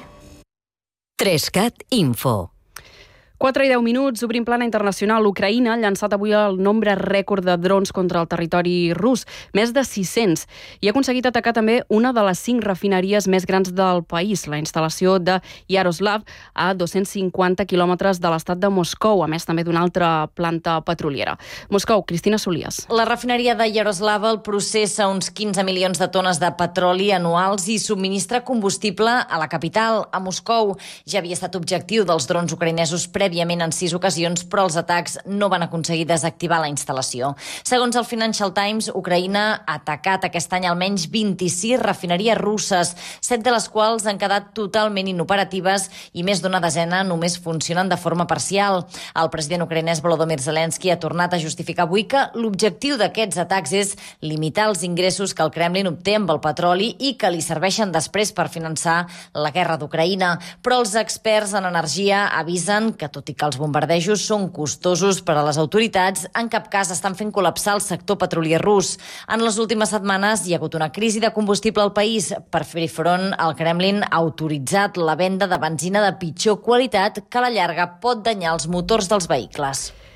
3CAT Info. 4 i 10 minuts, obrim plana internacional. Ucraïna ha llançat avui el nombre rècord de drons contra el territori rus, més de 600, i ha aconseguit atacar també una de les 5 refineries més grans del país, la instal·lació de Yaroslav, a 250 quilòmetres de l'estat de Moscou, a més també d'una altra planta petroliera. Moscou, Cristina Solias. La refineria de Yaroslav processa uns 15 milions de tones de petroli anuals i subministra combustible a la capital, a Moscou. Ja havia estat objectiu dels drons ucraïnesos prèviament en 6 ocasions, però els atacs no van aconseguir desactivar la instal·lació. Segons el Financial Times, Ucraïna ha atacat aquest any almenys 26 refineries russes, 7 de les quals han quedat totalment inoperatives i més d'una desena només funcionen de forma parcial. El president ucraïnès Volodymyr Zelensky ha tornat a justificar avui que l'objectiu d'aquests atacs és limitar els ingressos que el Kremlin obté amb el petroli i que li serveixen després per finançar la guerra d'Ucraïna. Però els experts en energia avisen que, tot i que els bombardejos són costosos per a les autoritats, en cap cas estan fent col·lapsar el sector petrolier rus. En les últimes setmanes hi ha hagut una crisi de combustible al país. Per fer front, el Kremlin ha autoritzat la venda de benzina de pitjor qualitat que a la llarga pot danyar els motors dels vehicles.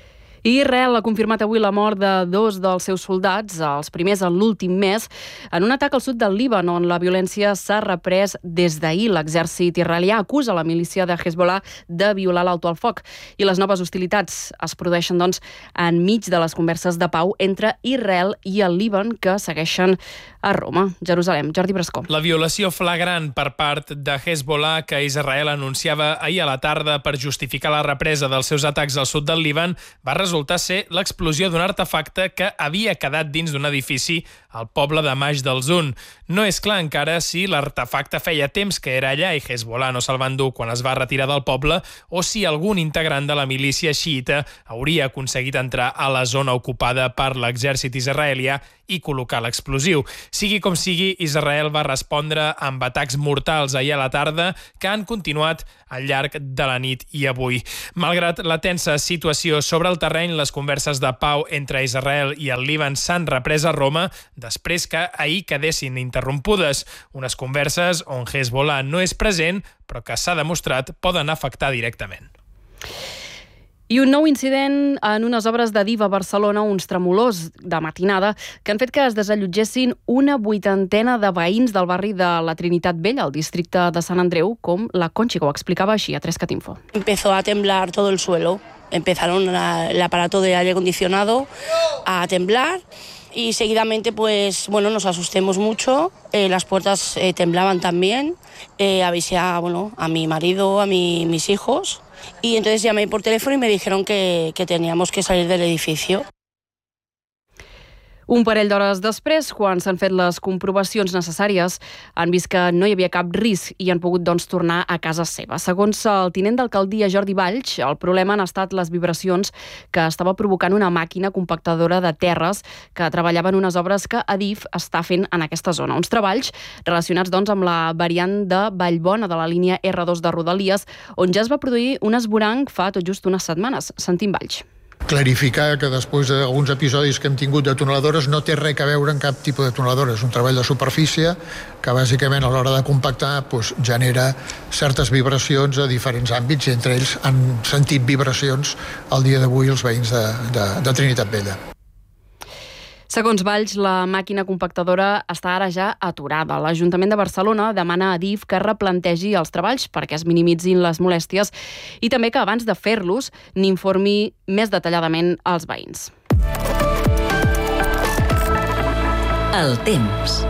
Israel ha confirmat avui la mort de 2 dels seus soldats, els primers en l'últim mes, en un atac al sud del Líban, on la violència s'ha reprès des d'ahir. L'exèrcit israelià acusa la milícia de Hezbollah de violar l'alto al foc. I les noves hostilitats es produeixen, doncs, enmig de les converses de pau entre Israel i el Líban, que segueixen a Roma. Jerusalem. Jordi Brascó. La violació flagrant per part de Hezbollah que Israel anunciava ahir a la tarda per justificar la represa dels seus atacs al sud del Líban va resultar ser l'explosió d'un artefacte que havia quedat dins d'un edifici al poble de Maix del Zun. No és clar encara si l'artefacte feia temps que era allà i Hezbollah no se'l va endur quan es va retirar del poble o si algun integrant de la milícia xiita hauria aconseguit entrar a la zona ocupada per l'exèrcit israelià i col·locar l'explosiu. Sigui com sigui, Israel va respondre amb atacs mortals ahir a la tarda que han continuat al llarg de la nit i avui. Malgrat la tensa situació sobre el terreny, les converses de pau entre Israel i el Líban s'han reprès a Roma després que ahir quedessin interrompudes. Unes converses on Hezbollah no és present, però que s'ha demostrat poden afectar directament. I un nou incident en unes obres de Diva a Barcelona, uns tremolors de matinada, que han fet que es desallotgessin una 80ena de veïns del barri de la Trinitat Vella, al districte de Sant Andreu, com la Conchi, que ho explicava així a 3cat Info. Empezó a temblar todo el suelo. Empezaron el aparato de aire acondicionado a temblar y seguidamente nos asustemos mucho. Las puertas temblaban también. Avisé a mi marido, a mis hijos. Y entonces llamé por teléfono y me dijeron que teníamos que salir del edificio. Un parell d'hores després, quan s'han fet les comprovacions necessàries, han vist que no hi havia cap risc i han pogut, tornar a casa seva. Segons el tinent d'alcaldia Jordi Valls, el problema han estat les vibracions que estava provocant una màquina compactadora de terres que treballava en unes obres que Adif està fent en aquesta zona. Uns treballs relacionats, amb la variant de Vallbona de la línia R2 de Rodalies, on ja es va produir un esvoranc fa tot just unes setmanes. Sentim Valls. Clarificar que després d'alguns episodis que hem tingut de tuneladores no té res a veure amb cap tipus de tuneladora. És un treball de superfície que bàsicament a l'hora de compactar genera certes vibracions a diferents àmbits i entre ells han sentit vibracions al dia d'avui els veïns de Trinitat Vella. Segons Valls, la màquina compactadora està ara ja aturada. L'Ajuntament de Barcelona demana a Adif que replantegi els treballs perquè es minimitzin les molèsties i també que abans de fer-los n'informi més detalladament als veïns. El temps.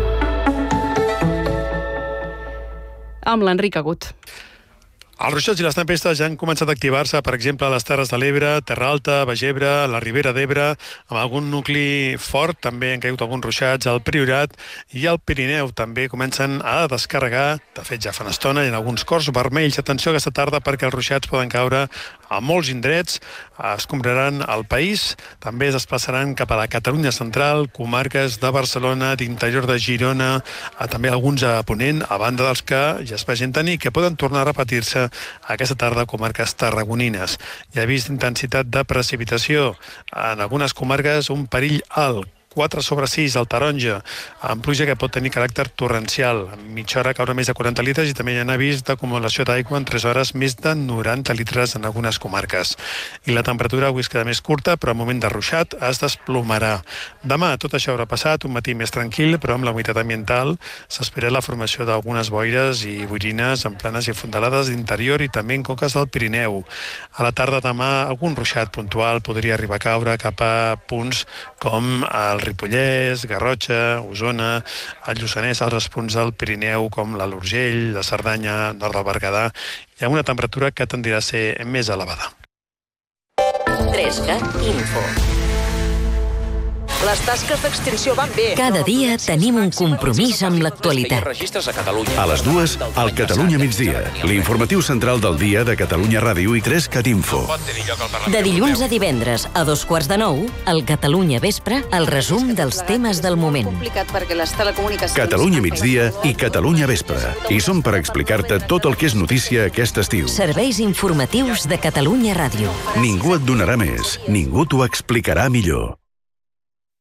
Amb l'Enric Agut. Els ruixats i les tempestes ja han començat a activar-se, per exemple, a les Terres de l'Ebre, Terra Alta, Baix Ebre, la Ribera d'Ebre, amb algun nucli fort, també han caigut alguns ruixats al Priorat i al Pirineu també comencen a descarregar, de fet ja fa una estona, i en alguns cors vermells. Atenció aquesta tarda perquè els ruixats poden caure a molts indrets, escombraran el país, també es desplaçaran cap a la Catalunya central, comarques de Barcelona, d'interior de Girona, també alguns a Ponent, a banda dels que ja es presenten i que poden tornar a repetir-se aquesta tarda a comarques tarragonines. Hi ha vist intensitat de precipitació en algunes comarques, un perill alt. 4/6 al Taronja, amb pluja que pot tenir caràcter torrencial. En mitja hora caure més de 40 litres i també hi ha avís d'acumulació d'aigua en 3 hores més de 90 litres en algunes comarques. I la temperatura avui es queda més curta, però al moment de ruixat es desplomarà. Demà tot això haurà passat, un matí més tranquil, però amb la humitat ambiental s'espera la formació d'algunes boires i boirines en planes i fondalades d'interior i també en conques del Pirineu. A la tarda demà algun ruixat puntual podria arribar a caure cap a punts com el Ripollès, Garrotxa, Osona, el Lluçanès, altres punts del Pirineu com l'Alt Urgell, la Cerdanya, nord del Berguedà, i amb una temperatura que tendrà a ser més elevada. 3cat Info. Les tasques d'extinció van bé. Cada dia tenim un compromís amb l'actualitat. A les 2, al Catalunya migdia, l'informatiu central del dia de Catalunya Ràdio i 3cat Info. De dilluns a divendres a 2:45, al Catalunya Vespre, el resum dels temes del moment. Catalunya migdia i Catalunya Vespre. I som per explicar-te tot el que és notícia aquest estiu. Serveis informatius de Catalunya Ràdio. Ningú et donarà més, ningú t'ho explicarà millor.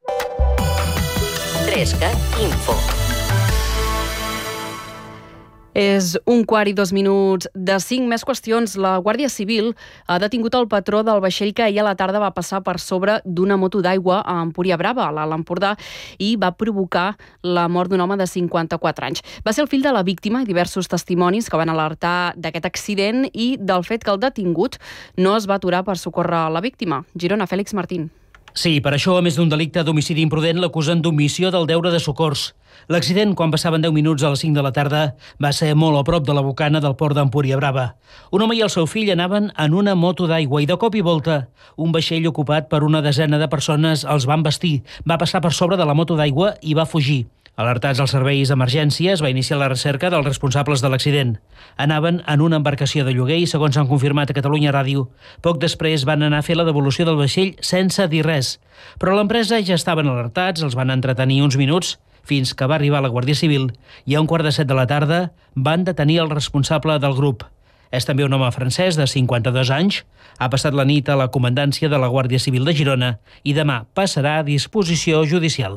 3cat Info. És 1:02 de 5. Més qüestions. La Guàrdia Civil ha detingut el patró del vaixell que ahir a la tarda va passar per sobre d'una moto d'aigua a Empúria Brava, a l'Alt Empordà, i va provocar la mort d'un home de 54 anys. Va ser el fill de la víctima i diversos testimonis que van alertar d'aquest accident i del fet que el detingut no es va aturar per socórrer la víctima. Girona, Fèlix Martín. Sí, per això, a més d'un delicte d'homicidi imprudent, l'acusen d'omissió del deure de socors. L'accident, quan passaven 10 minuts a les 5 de la tarda, va ser molt a prop de la bocana del port d'Empúria Brava. Un home i el seu fill anaven en una moto d'aigua i de cop i volta un vaixell ocupat per una desena de persones els va embestir, va passar per sobre de la moto d'aigua i va fugir. Alertats als serveis d'emergència, es va iniciar la recerca dels responsables de l'accident. Anaven en una embarcació de lloguer i, segons han confirmat a Catalunya Ràdio, poc després van anar a fer la devolució del vaixell sense dir res. Però l'empresa ja estaven alertats, els van entretenir uns minuts, fins que va arribar la Guàrdia Civil i a 6:45 de la tarda van detenir el responsable del grup. És també un home francès de 52 anys, ha passat la nit a la comandància de la Guàrdia Civil de Girona i demà passarà a disposició judicial.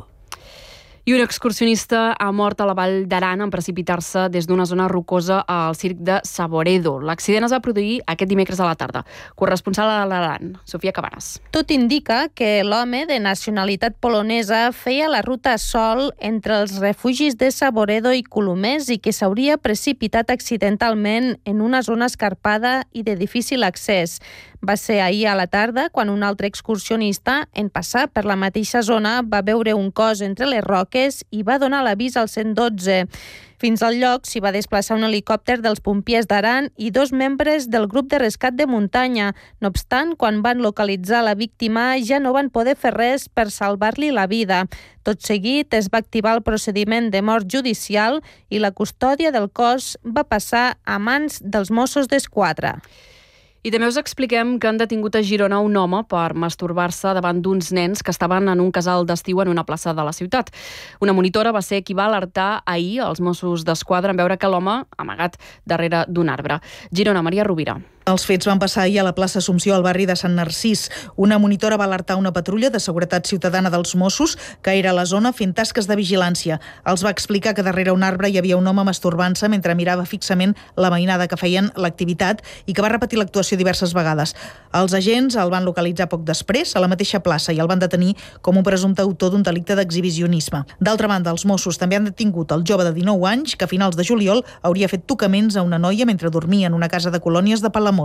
I un excursionista ha mort a la Vall d'Aran en precipitar-se des d'una zona rocosa al circ de Saboredo. L'accident es va produir aquest dimecres a la tarda. Corresponsal a l'Aran, Sofia Cabanes. Tot indica que l'home de nacionalitat polonesa feia la ruta sol entre els refugis de Saboredo i Colomers i que s'hauria precipitat accidentalment en una zona escarpada i de difícil accés. Va ser ahir a la tarda quan un altre excursionista, en passar per la mateixa zona, va veure un cos entre les roques i va donar l'avís al 112. Fins al lloc s'hi va desplaçar un helicòpter dels pompiers d'Aran i 2 membres del grup de rescat de muntanya. No obstant, quan van localitzar la víctima ja no van poder fer res per salvar-li la vida. Tot seguit es va activar el procediment de mort judicial i la custòdia del cos va passar a mans dels Mossos d'Esquadra. I també us expliquem que han detingut a Girona un home per masturbar-se davant d'uns nens que estaven en un casal d'estiu en una plaça de la ciutat. Una monitora va ser qui va alertar ahir els Mossos d'Esquadra en veure que l'home amagat darrere d'un arbre. Girona, Maria Rovira. Els fets van passar ahir a la plaça Assumpció, al barri de Sant Narcís. Una monitora va alertar una patrulla de seguretat ciutadana dels Mossos que era a la zona fent tasques de vigilància. Els va explicar que darrere un arbre hi havia un home masturbant-se mentre mirava fixament la veïnada que feien l'activitat i que va repetir l'actuació diverses vegades. Els agents el van localitzar poc després a la mateixa plaça i el van detenir com un presumpte autor d'un delicte d'exhibicionisme. D'altra banda, els Mossos també han detingut el jove de 19 anys que a finals de juliol hauria fet tocaments a una noia mentre dormia en una casa de colònies de Palamós.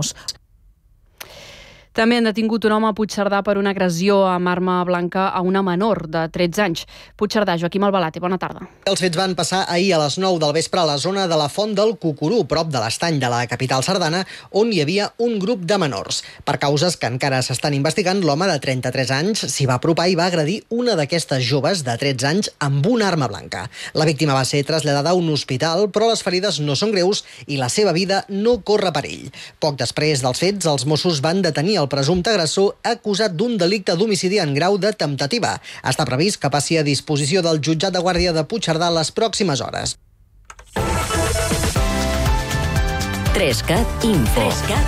També han detingut un home a Puigcerdà per una agressió amb arma blanca a una menor de 13 anys. Puigcerdà, Joaquim Albalate, bona tarda. Els fets van passar ahir a les 9 del vespre a la zona de la Font del Cucurú, prop de l'estany de la capital sardana, on hi havia un grup de menors. Per causes que encara s'estan investigant, l'home de 33 anys s'hi va apropar i va agredir una d'aquestes joves de 13 anys amb una arma blanca. La víctima va ser traslladada a un hospital, però les ferides no són greus i la seva vida no corre perill. Poc després dels fets, els Mossos van detenir el presumpte agressor acusat d'un delicte d'homicidi en grau de temptativa. Està previst que passi a disposició del jutjat de guàrdia de Puigcerdà les pròximes hores. 3CAT Info.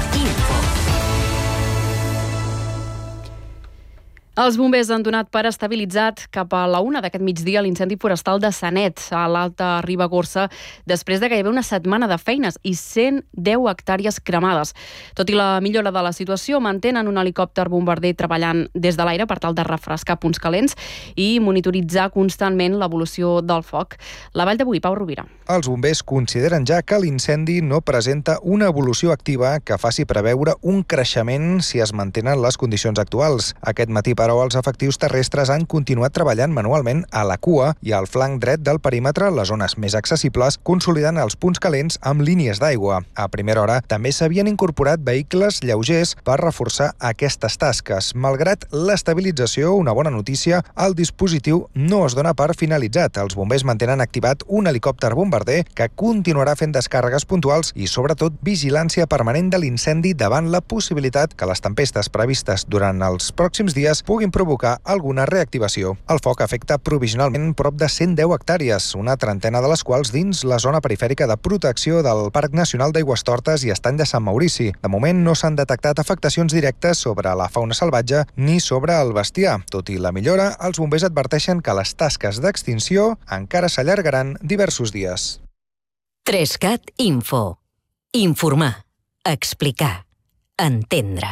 Els bombers han donat per estabilitzat cap a la 1 d'aquest migdia l'incendi forestal de Sanet, a l'Alta Ribagorça, després de gairebé una setmana de feines i 110 hectàrees cremades. Tot i la millora de la situació, mantenen un helicòpter bombarder treballant des de l'aire per tal de refrescar punts calents i monitoritzar constantment l'evolució del foc. La Vall d'avui, Pau Rovira. Els bombers consideren ja que l'incendi no presenta una evolució activa que faci preveure un creixement si es mantenen les condicions actuals. Aquest matí, però, els efectius terrestres han continuat treballant manualment a la cua i al flanc dret del perímetre, les zones més accessibles, consolidant els punts calents amb línies d'aigua. A primera hora també s'havien incorporat vehicles lleugers per reforçar aquestes tasques. Malgrat l'estabilització, una bona notícia, el dispositiu no es dona per finalitzat. Els bombers mantenen activat un helicòpter bombarder que continuarà fent descàrregues puntuals i, sobretot, vigilància permanent de l'incendi davant la possibilitat que les tempestes previstes durant els pròxims dies puguin provocar alguna reactivació. El foc afecta provisionalment prop de 110 hectàrees, una trentena de les quals dins la zona perifèrica de protecció del Parc Nacional d'Aigüestortes i Estany de Sant Maurici. De moment no s'han detectat afectacions directes sobre la fauna salvatge ni sobre el bestiar. Tot i la millora, els bombers adverteixen que les tasques d'extinció encara s'allargaran diversos dies. 3CAT Info. Informar, explicar, entendre.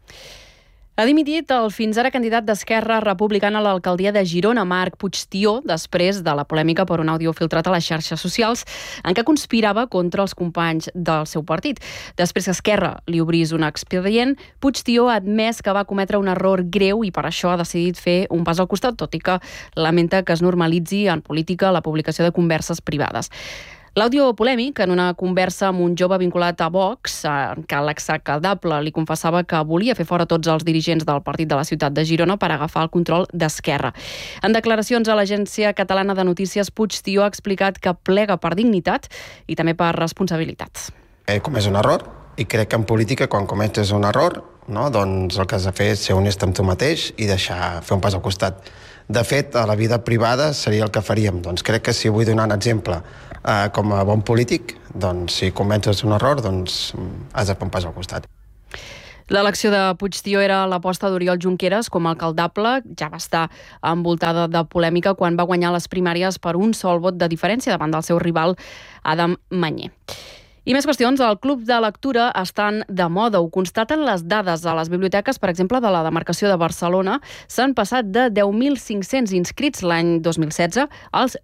Ha dimitit el fins ara candidat d'Esquerra Republicana a l'alcaldia de Girona, Marc Puigtió, després de la polèmica per un àudio filtrat a les xarxes socials en què conspirava contra els companys del seu partit. Després que Esquerra li obrís un expedient, Puigtió ha admès que va cometre un error greu i per això ha decidit fer un pas al costat, tot i que lamenta que es normalitzi en política la publicació de converses privades. L'àudio polèmic, en una conversa amb un jove vinculat a Vox, en què l'exalcaldable li confessava que volia fer fora tots els dirigents del partit de la ciutat de Girona per agafar el control d'Esquerra. En declaracions a l'Agència Catalana de Notícies, Puigtió ha explicat que plega per dignitat i també per responsabilitat. He comès un error i crec que en política, quan cometes un error, doncs el que has de fer és ser honest amb tu mateix i deixar fer un pas al costat. De fet, a la vida privada seria el que faríem. Doncs crec que si vull donar un exemple com a bon polític, doncs si cometes un error, doncs has de fer un pas al costat. L'elecció de Puigtió era l'aposta d'Oriol Junqueras com a alcaldable. Ja va estar envoltada de polèmica quan va guanyar les primàries per un sol vot de diferència davant del seu rival Adam Mañé. I més qüestions. El Club de Lectura estan de moda. Ho constaten les dades a les biblioteques, per exemple, de la demarcació de Barcelona. S'han passat de 10.500 inscrits l'any 2016 als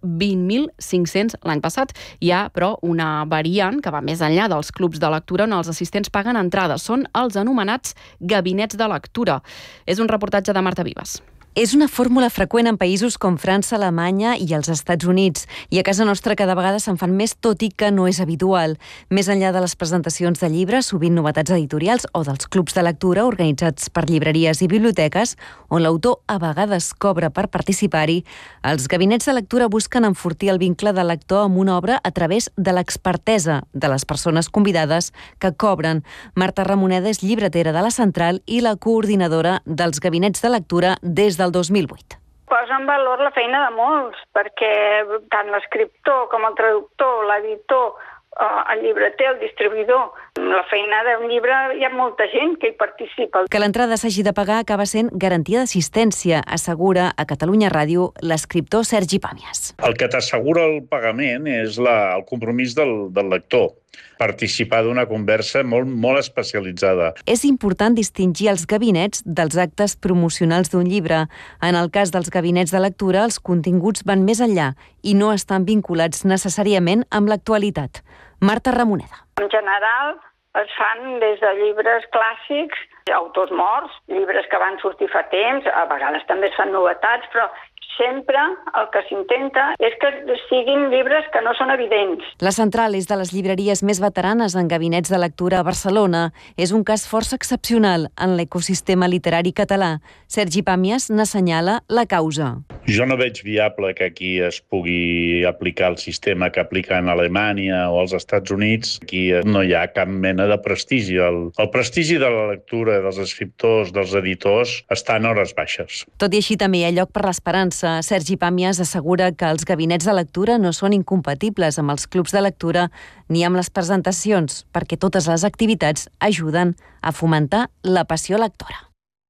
20.500 l'any passat. Hi ha, però, una variant que va més enllà dels clubs de lectura on els assistents paguen entrades. Són els anomenats gabinets de lectura. És un reportatge de Marta Vives. És una fórmula freqüent en països com França, Alemanya i els Estats Units. I a casa nostra cada vegada se'n fan més, tot i que no és habitual. Més enllà de les presentacions de llibres, sovint novetats editorials o dels clubs de lectura organitzats per llibreries i biblioteques, on l'autor a vegades cobra per participar-hi, els gabinets de lectura busquen enfortir el vincle del lector amb una obra a través de l'expertesa de les persones convidades que cobren. Marta Ramoneda és llibretera de la Central i la coordinadora dels gabinets de lectura des del 2008. Posa en valor la feina de molts, perquè tant l'escriptor com el traductor, l'editor, el llibreter, el distribuïdor, la feina d'un llibre hi ha molta gent que hi participa. Que l'entrada s'hagi de pagar acaba sent garantia d'assistència, assegura a Catalunya Ràdio l'escriptor Sergi Pàmies. El que t'assegura el pagament és el compromís del lector. Participar d'una conversa molt especialitzada. És important distingir els gabinets dels actes promocionals d'un llibre. En el cas dels gabinets de lectura, els continguts van més enllà i no estan vinculats necessàriament amb l'actualitat. Marta Ramoneda. En general, es fan des de llibres clàssics, autors morts, llibres que van sortir fa temps, a vegades també es fan novetats, però sempre el que s'intenta és que siguin llibres que no són evidents. La Central és de les llibreries més veteranes en gabinets de lectura a Barcelona. És un cas força excepcional en l'ecosistema literari català. Sergi Pàmies n'assenyala la causa. Jo no veig viable que aquí es pugui aplicar el sistema que apliquen a Alemanya o als Estats Units. Aquí no hi ha cap mena de prestigi. El prestigi de la lectura, dels escriptors, dels editors, està en hores baixes. Tot i així també hi ha lloc per l'esperança. Sergi Pàmies assegura que els gabinets de lectura no són incompatibles amb els clubs de lectura ni amb les presentacions, perquè totes les activitats ajuden a fomentar la passió lectora.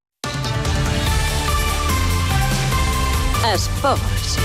Esports.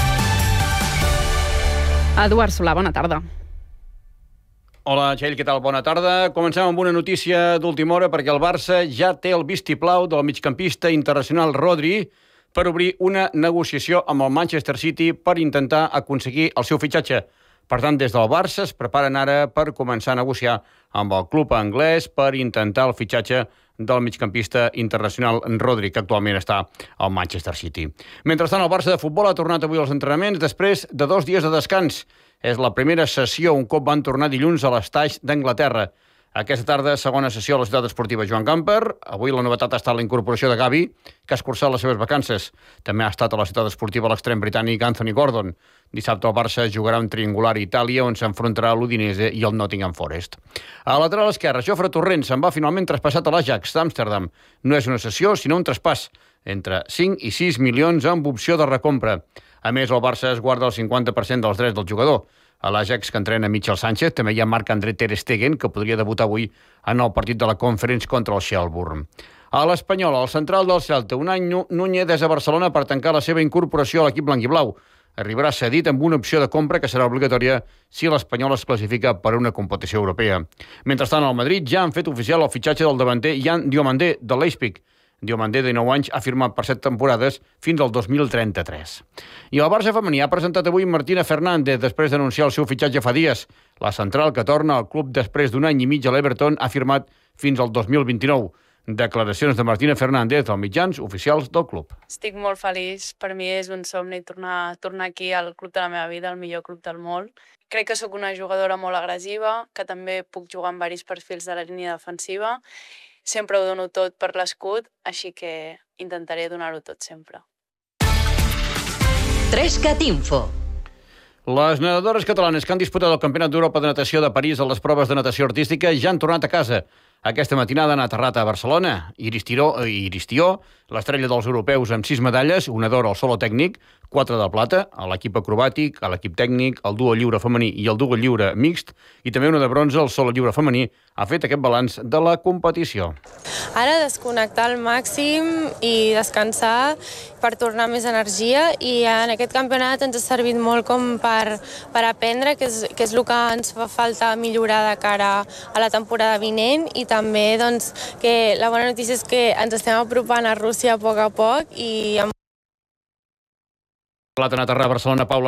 Eduard Solà, bona tarda. Hola, Txell, què tal? Bona tarda. Comencem amb una notícia d'última hora perquè el Barça ja té el vistiplau del migcampista internacional Rodri per obrir una negociació amb el Manchester City per intentar aconseguir el seu fitxatge. Per tant, des del Barça es preparen ara per començar a negociar amb el club anglès per intentar el fitxatge del migcampista internacional Rodri, que actualment està al Manchester City. Mentrestant, el Barça de futbol ha tornat avui als entrenaments després de 2 dies de descans. És la primera sessió un cop van tornar dilluns a l'Estaix d'Anglaterra. Aquesta tarda, segona sessió a la ciutat esportiva Joan Gamper. Avui la novetat ha estat la incorporació de Gavi, que ha escurçat les seves vacances. També ha estat a la ciutat esportiva l'extrem britànic Anthony Gordon. Dissabte el Barça jugarà un triangular a Itàlia on s'enfrontarà l'Udinese i el Nottingham Forest. A la lateral esquerra, Jofre Torrent se'n va finalment traspassat a l'Ajax d'Amsterdam. No és una cessió, sinó un traspàs entre 5 i 6 milions amb opció de recompra. A més, el Barça es guarda el 50% dels drets del jugador. A l'Ajax, que entrena Michel Sánchez, també hi ha Marc-André Ter Stegen, que podria debutar avui en el partit de la Conference contra el Shelbourne. A l'Espanyol, al central del Celta, Unai Núñez des de Barcelona per tancar la seva incorporació a l'equip blanquiblau. arribarà cedit amb una opció de compra que serà obligatòria si l'Espanyol es classifica per a una competició europea. Mentrestant, al Madrid ja han fet oficial el fitxatge del davanter Jan Diomandé, de l'Leipzig. Diomandé, de 9 anys, ha firmat per 7 temporades fins al 2033. I el Barça femení ha presentat avui Martina Fernández després d'anunciar el seu fitxatge fa dies. La central, que torna al club després d'un any i mig a l'Everton, ha firmat fins al 2029. Declaracions de Martina Fernández als mitjans oficials del club. Estic molt feliç. Per mi és un somni tornar aquí al club de la meva vida, el millor club del món. Crec que sóc una jugadora molt agressiva, que també puc jugar en diversos perfils de la línia defensiva. Sempre ho dono tot per l'escut, així que intentaré donar-ho tot sempre. 3CAT Info. Les nedadores catalanes que han disputat el Campionat d'Europa de Natació de París a les proves de natació artística ja han tornat a casa. Aquesta matinada han aterrat a Barcelona. Iris Tió, l'estrella dels europeus amb 6 medalles, una d'or al solo tècnic, 4 de plata, a l'equip acrobàtic, a l'equip tècnic, al duo lliure femení i el duo lliure mixt, i també una de bronze al solo lliure femení, ha fet aquest balanç de la competició. Ara desconnectar al màxim i descansar per tornar més energia, i en aquest campionat ens ha servit molt com per aprendre, que és el que ens fa falta millorar de cara a la temporada vinent, i també que la bona notícia és que ens estem apropant a Rússia a poc i amb L'ha anat a Barcelona, Paula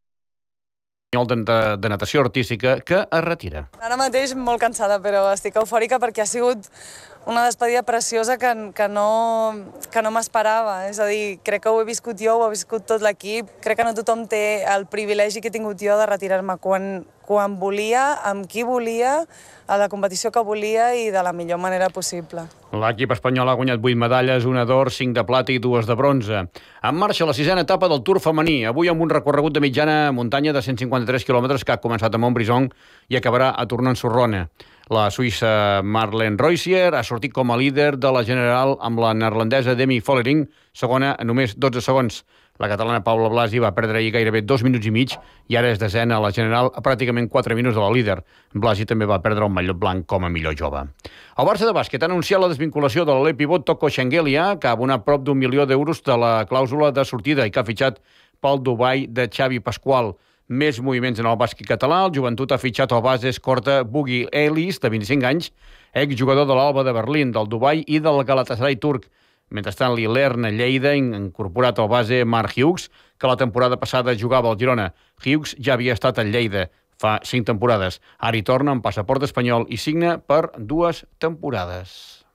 de natació artística, que es retira. Ara mateix molt cansada, però estic eufòrica perquè ha sigut una despedida preciosa que no m'esperava. És a dir, crec que ho he viscut jo, ho ha viscut tot l'equip. Crec que no tothom té el privilegi que he tingut jo de retirar-me quan volia, amb qui volia, a la competició que volia i de la millor manera possible. L'equip espanyol ha guanyat 8 medalles, una d'or, 5 de plata i 2 de bronze. En marxa la 6a etapa del Tour femení, avui amb un recorregut de mitjana muntanya de 153 quilòmetres que ha començat a Montbrison i acabarà a Tournan-sur-Rhône. La suïssa Marlene Reusier ha sortit com a líder de la general amb la neerlandesa Demi Vollering, segona a només 12 segons. La catalana Paula Blasi va perdre ahir gairebé 2 minuts i mig i ara és desena a la general a pràcticament 4 minuts de la líder. Blasi també va perdre el mallot blanc com a millor jove. El Barça de bàsquet ha anunciat la desvinculació de l'alè pivot Toko Shengelia, que ha abonat prop d'1 milió d'euros de la clàusula de sortida i que ha fitxat pel Dubai de Xavi Pasqual. Més moviments en el bàsquet català. El Joventut ha fitxat el base escorta Bugui Elis, de 25 anys, exjugador de l'Alba de Berlín, del Dubai i del Galatasaray turc. Mentrestant, l'Ilern Lleida ha incorporat el base Marc Hughes, que la temporada passada jugava al Girona. Hughes ja havia estat al Lleida fa 5 temporades. Ara hi torna amb passaport espanyol i signa per 2 temporades.